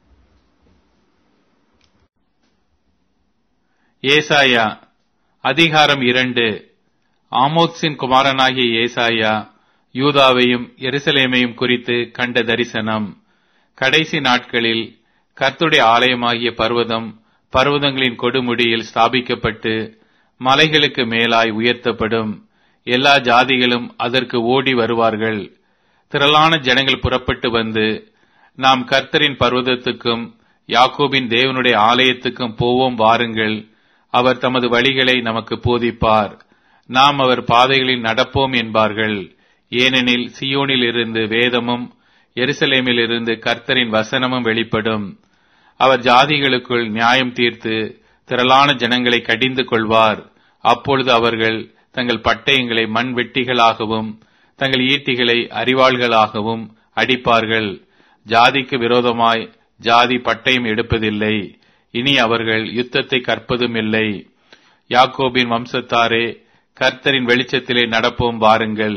ஏசாயா அதிகாரம் 2. ஆமோத்சின் குமாரனாகிய ஏசாயா யூதாவையும் எருசலேமையும் குறித்து கண்ட தரிசனம். கடைசி நாட்களில் கர்த்தருடைய ஆலயமாகிய பர்வதம் பர்வதங்களின் கொடுமுடியில் ஸ்தாபிக்கப்பட்டு மலைகளுக்கு மேலாய் உயர்த்தப்படும். எல்லா ஜாதிகளும் அதற்கு ஓடி வருவார்கள். திரளான ஜனங்கள் புறப்பட்டு வந்து, நாம் கர்த்தரின் பர்வதத்துக்கும் யாக்கோபின் தேவனுடைய ஆலயத்துக்கும் போவோம் வாருங்கள். அவர் தமது வழிகளை நமக்கு போதிப்பார். நாம் அவர் பாதைகளில் நடப்போம் என்பார்கள். ஏனெனில் சியோனில் இருந்து வேதமும் எருசலேமில் இருந்து கர்த்தரின் வசனமும் வெளிப்படும். அவர் ஜாதிகளுக்குள் நியாயம் தீர்த்து திரளான ஜனங்களை கடிந்து கொள்வார். அப்பொழுது அவர்கள் தங்கள் பட்டயங்களை மண் வெட்டிகளாகவும் தங்கள் ஈட்டிகளை அரிவாள்களாகவும் அடிப்பார்கள். ஜாதிக்கு விரோதமாய் ஜாதி பட்டயம் எடுப்பதில்லை. இனி அவர்கள் யுத்தத்தை கற்பதும் இல்லை. யாக்கோபின் வம்சத்தாரே, கர்த்தரின் வெளிச்சத்திலே நடப்போம் வாருங்கள்.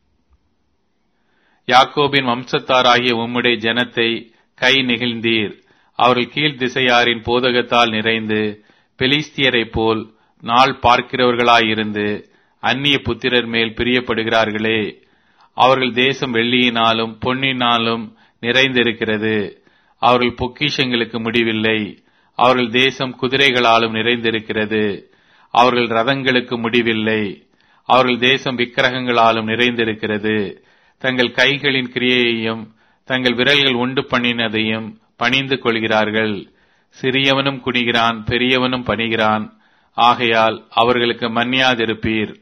யாக்கோபின் வம்சத்தாராகிய உம்முடைய ஜனத்தை கை நெகிழ்ந்தீர். அவர்கள் கீழ் திசையாரின் போதகத்தால் நிறைந்து பெலிஸ்தியரைப் போல் நாள் பார்க்கிறவர்களாயிருந்து அந்நிய புத்திரர் மேல் பிரியப்படுகிறார்களே. அவர்கள் தேசம் வெள்ளியினாலும் பொன்னினாலும் நிறைந்திருக்கிறது. அவர்கள் பொக்கிஷங்களுக்கு முடிவில்லை. அவர்கள் தேசம் குதிரைகளாலும் நிறைந்திருக்கிறது. அவர்கள் ரதங்களுக்கு முடிவில்லை. அவர்கள் தேசம் விக்கிரகங்களாலும் நிறைந்திருக்கிறது. தங்கள் கைகளின் கிரியையையும் தங்கள் விரல்கள் உண்டு பண்ணினதையும் பணிந்து கொள்கிறார்கள். சிறியவனும் குனிகிறான், பெரியவனும் பணிகிறான். ஆகையால் அவர்களுக்கு மன்னியாதிருப்பீர்.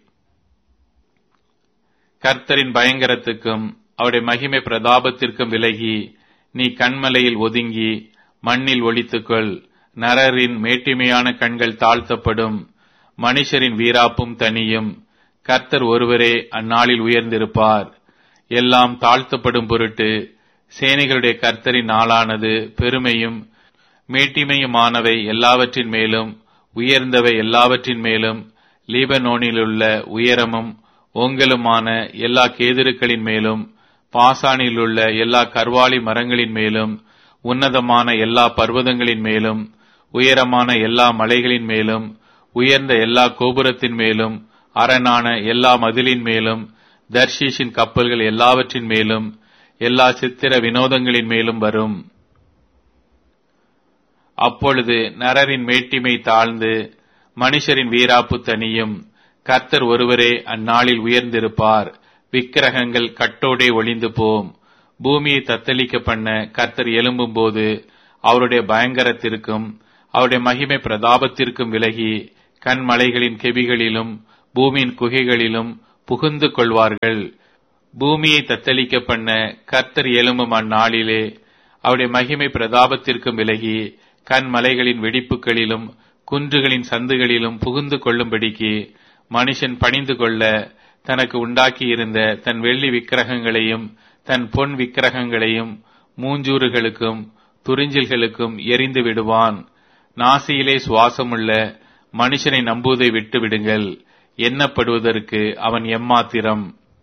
கர்த்தரின் பயங்கரத்துக்கும் அவருடைய மகிமை பிரதாபத்திற்கும் விலகி நீ கண்மலையில் ஒதுங்கி மண்ணில் ஒளித்துக்கொள். நரரின் மேட்டிமையான கண்கள் தாழ்த்தப்படும், மனுஷரின் வீராப்பும் தனியும். கர்த்தர் ஒருவரே அந்நாளில் உயர்ந்திருப்பார். எல்லாம் தாழ்த்தப்படும் பொருட்டு சேனைகளுடைய கர்த்தரின் நாளானது பெருமையும் மேட்டிமையுமானவை எல்லாவற்றின் மேலும் உயர்ந்தவை எல்லாவற்றின் மேலும் லீபனோனிலுள்ள உயரமும் ஓங்கலுமான எல்லா கேதுருக்களின் மேலும் பாசானிலுள்ள எல்லா கர்வாலி மரங்களின் மேலும் உன்னதமான எல்லா பர்வதங்களின் மேலும் உயரமான எல்லா மலைகளின் மேலும் உயர்ந்த எல்லா கோபுரத்தின் மேலும் அரணான எல்லா மதிலின் மேலும் தர்ஷீஷின் கப்பல்கள் எல்லாவற்றின் மேலும் எல்லா சித்திர வினோதங்களின் மேலும் வரும். அப்பொழுது நரரின் மேட்டிமை தாழ்ந்து மனுஷரின் வீராப்பு தனியும். கர்த்தர் ஒருவரே அந்நாளில் உயர்ந்திருப்பார். விக்கிரகங்கள் கட்டோடே ஒளிந்து போம். பூமியை தத்தளிக்க பண்ண கர்த்தர் எழும்பும் போது அவருடைய பயங்கரத்திற்கும் அவருடைய மகிமை பிரதாபத்திற்கும் விலகி கண்மலைகளின் கெபிகளிலும் பூமியின் குகைகளிலும் புகுந்து கொள்வார்கள். பூமியை தத்தளிக்க பண்ண கர்த்தர் எழும்பும் அந்நாளிலே அவருடைய மகிமை பிரதாபத்திற்கும் விலகி கண்மலைகளின் வெடிப்புகளிலும் குன்றுகளின் சந்துகளிலும் புகுந்து கொள்ளும்படிக்கு மனுஷன் பணிந்து கொள்ள தனக்கு உண்டாக்கியிருந்த தன் வெள்ளி விக்கிரகங்களையும் தன் பொன் விக்கிரகங்களையும் மூஞ்சூறுகளுக்கும் துறிஞ்சில்களுக்கும் எரிந்து விடுவான். நாசியிலே சுவாசமுள்ள மனுஷனை நம்புவதை விட்டு விடுங்கள், எண்ணப்படுவதற்கு அவன் எம்மாத்திரம்.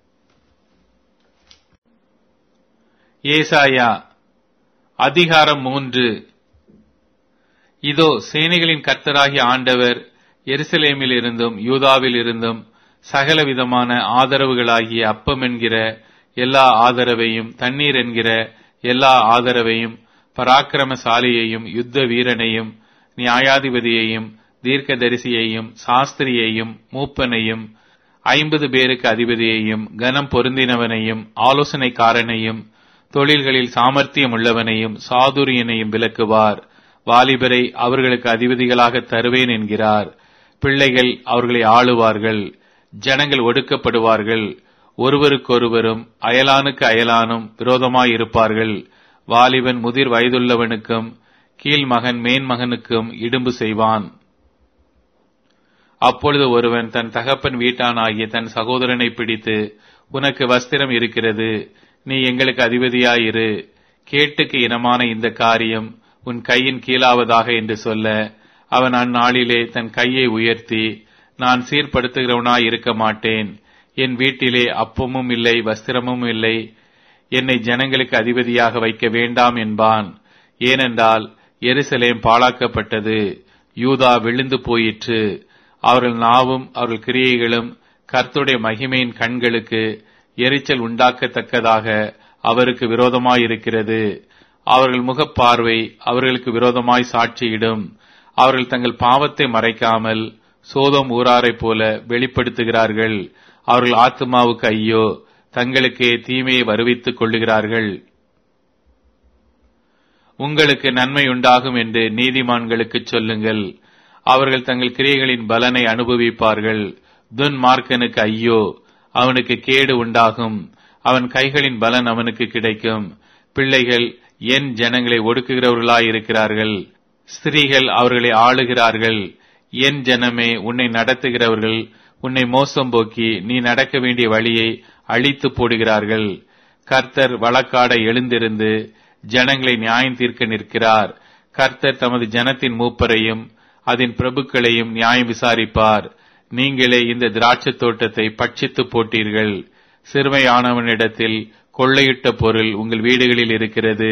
ஏசாயா அதிகாரம் 3. இதோ சேனைகளின் கர்த்தராகிய ஆண்டவர் எருசலேமில் இருந்தும் யூதாவில் இருந்தும் சகலவிதமான ஆதரவுகளாகிய அப்பம் என்கிற எல்லா ஆதரவையும் தண்ணீர் என்கிற எல்லா ஆதரவையும் பராக்கிரமசாலியையும் யுத்த வீரனையும் நியாயாதிபதியையும் தீர்க்கதரிசியையும் சாஸ்திரியையும் மூப்பனையும் 50 பேருக்கு அதிபதியையும் கனம் பொருந்தினவனையும் ஆலோசனைக்காரனையும் தொழில்களில் சாமர்த்தியம் உள்ளவனையும் சாதுரியனையும் விலக்குவார். வாலிபரை அவர்களுக்கு அதிபதிகளாக தருவேன் என்கிறார். பிள்ளைகள் அவர்களை ஆளுவார்கள். ஜனங்கள் ஒடுக்கப்படுவார்கள். ஒருவருக்கொருவரும் அயலானுக்கு அயலானும் விரோதமாயிருப்பார்கள். வாலிபன் முதிர் வயதுள்ளவனுக்கும் கீழ்மகன் மேன்மகனுக்கும் இடும்பு செய்வான். அப்பொழுது ஒருவன் தன் தகப்பன் வீட்டானாகிய தன் சகோதரனை பிடித்து, உனக்கு வஸ்திரம் இருக்கிறது, நீ எங்களுக்கு அதிபதியாயிரு, கேட்டுக்கு இனமான இந்த காரியம் உன் கையின் கீழாவதாக என்று சொல்ல, அவன் அந்நாளிலே தன் கையை உயர்த்தி, நான் சீர்படுத்துகிறவனாய் இருக்க மாட்டேன், என் வீட்டிலே அப்பமும் இல்லை வஸ்திரமும் இல்லை, என்னை ஜனங்களுக்கு அதிபதியாக வைக்க வேண்டாம் என்பான். ஏனென்றால் எருசலேம் பாழாக்கப்பட்டது, யூதா விழுந்து போயிற்று. அவர்கள் நாவும் அவர்கள் கிரியைகளும் கர்த்தருடைய மகிமையின் கண்களுக்கு எரிச்சல் உண்டாக்கத்தக்கதாக அவருக்கு விரோதமாயிருக்கிறது. அவர்கள் முகப்பார்வை அவர்களுக்கு விரோதமாய் சாட்சியிடும். அவர்கள் தங்கள் பாவத்தை மறைக்காமல் சோதோம் ஊராரைப் போல வெளிப்படுத்துகிறார்கள். அவர்கள் ஆத்துமாவுக்கு ஐயோ, தங்களுக்கே தீமையை வருவித்துக் கொள்ளுகிறார்கள். உங்களுக்கு நன்மை உண்டாகும் என்று நீதிமான்களுக்கு சொல்லுங்கள், அவர்கள் தங்கள் கிரியைகளின் பலனை அனுபவிப்பார்கள். துன்மார்க்கனுக்கு ஐயோ, அவனுக்கு கேடு உண்டாகும், அவன் கைகளின் பலன் அவனுக்கு கிடைக்கும். பிள்ளைகள் என் ஜனங்களை ஒடுக்குகிறவர்களாயிருக்கிறார்கள், ஸ்திரீகள் அவர்களை ஆளுகிறார்கள். என் ஜனமே, உன்னை நடத்துகிறவர்கள் உன்னை மோசம் போக்கி நீ நடக்க வேண்டிய வழியை அழித்து போடுகிறார்கள். கர்த்தர் வழக்காட எழுந்திருந்து ஜனங்களை நியாயம் தீர்க்க நிற்கிறார். கர்த்தர் தமது ஜனத்தின் மூப்பரையும் அதன் பிரபுக்களையும் நியாயம் விசாரிப்பார். நீங்களே இந்த திராட்சை தோட்டத்தை பட்சித்து போட்டீர்கள். சிறுமையானவனிடத்தில் கொள்ளையிட்ட பொருள் உங்கள் வீடுகளில் இருக்கிறது.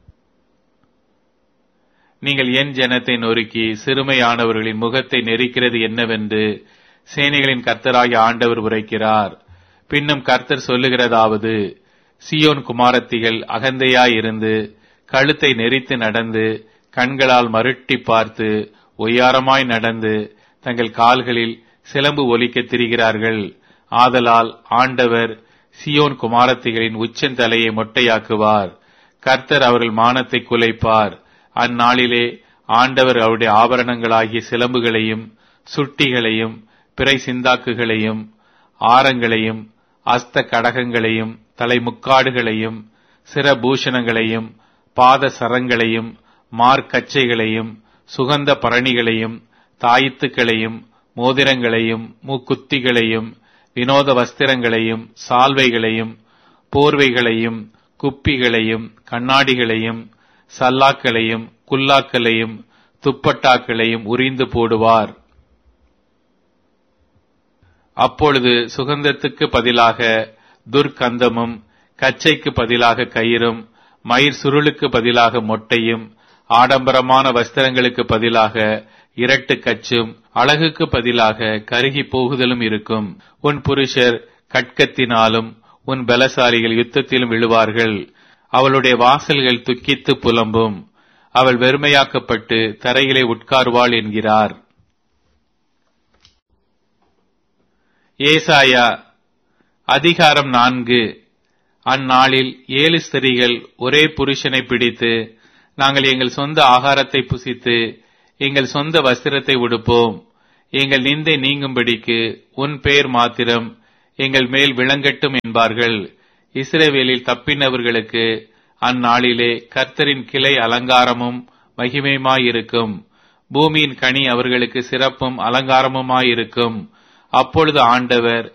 நீங்கள் என் ஜனத்தை நொறுக்கி சிறுமையானவர்களின் முகத்தை நெரிக்கிறது என்னவென்று சேனைகளின் கர்த்தராகிய ஆண்டவர் உரைக்கிறார். பின்னும் கர்த்தர் சொல்லுகிறதாவது, சீயோன் குமாரத்திகள் அகந்தையாயிருந்து கழுத்தை நெரித்து நடந்து கண்களால் மருட்டி பார்த்து ஒய்யாரமாய் நடந்து தங்கள் கால்களில் சிலம்பு ஒலிக்க திரிகிறார்கள். ஆதலால் ஆண்டவர் சீயோன் குமாரத்திகளின் உச்சந்தலையை மொட்டையாக்குவார். கர்த்தர் அவர்கள் மானத்தை குலைப்பார். அந்நாளிலே ஆண்டவர் அவருடைய ஆபரணங்களாகிய சிலம்புகளையும் சுட்டிகளையும் பிறை சிந்தாக்குகளையும் ஆரங்களையும் அஸ்த கடகங்களையும் தலைமுக்காடுகளையும் சிரபூஷணங்களையும் பாத சரங்களையும் மார்க்கச்சைகளையும் சுகந்த பரணிகளையும் தாயித்துக்களையும் மோதிரங்களையும் மூக்குத்திகளையும் வினோத வஸ்திரங்களையும் சால்வைகளையும் போர்வைகளையும் குப்பிகளையும் கண்ணாடிகளையும் சல்லாக்களையும் குல்லாக்களையும் துப்பட்டாக்களையும் உரிந்து போடுவார். அப்பொழுது சுகந்தத்துக்கு பதிலாக துர்க்கந்தமும் கச்சைக்கு பதிலாக கயிறும் மயிர் சுருளுக்கு பதிலாக மொட்டையும் ஆடம்பரமான வஸ்திரங்களுக்கு பதிலாக இரட்டு கச்சும் அழகுக்கு பதிலாக கருகி போகுதலும் இருக்கும். உன் புருஷர் கட்கத்தினாலும் உன் பலசாலிகள் யுத்தத்திலும் விழுவார்கள். அவளுடைய வாசல்கள் துக்கித்து புலம்பும். அவள் வெறுமையாக்கப்பட்டு தரையிலே உட்கார்வாள் என்கிறார். ஏசாயா அதிகாரம் 4. அந்நாளில் 7 ஸ்திரீகள் ஒரே புருஷனை பிடித்து நாங்கள் எங்கள் சொந்த ஆகாரத்தை புசித்து எங்கள் சொந்த வஸ்திரத்தை உடுப்போம். எங்கள் நிந்தை நீங்கும்படிக்கு உன் பெயர் மாத்திரம் எங்கள் மேல் விளங்கட்டும் என்பார்கள். இஸ்ரவேலில் தப்பினவர்களுக்கு அந்நாளிலே கர்த்தரின் கிளை அலங்காரமும் மகிமையுமாயிருக்கும். பூமியின் கனி அவர்களுக்கு சிறப்பும் அலங்காரமுமாயிருக்கும். அப்பொழுது ஆண்டவர்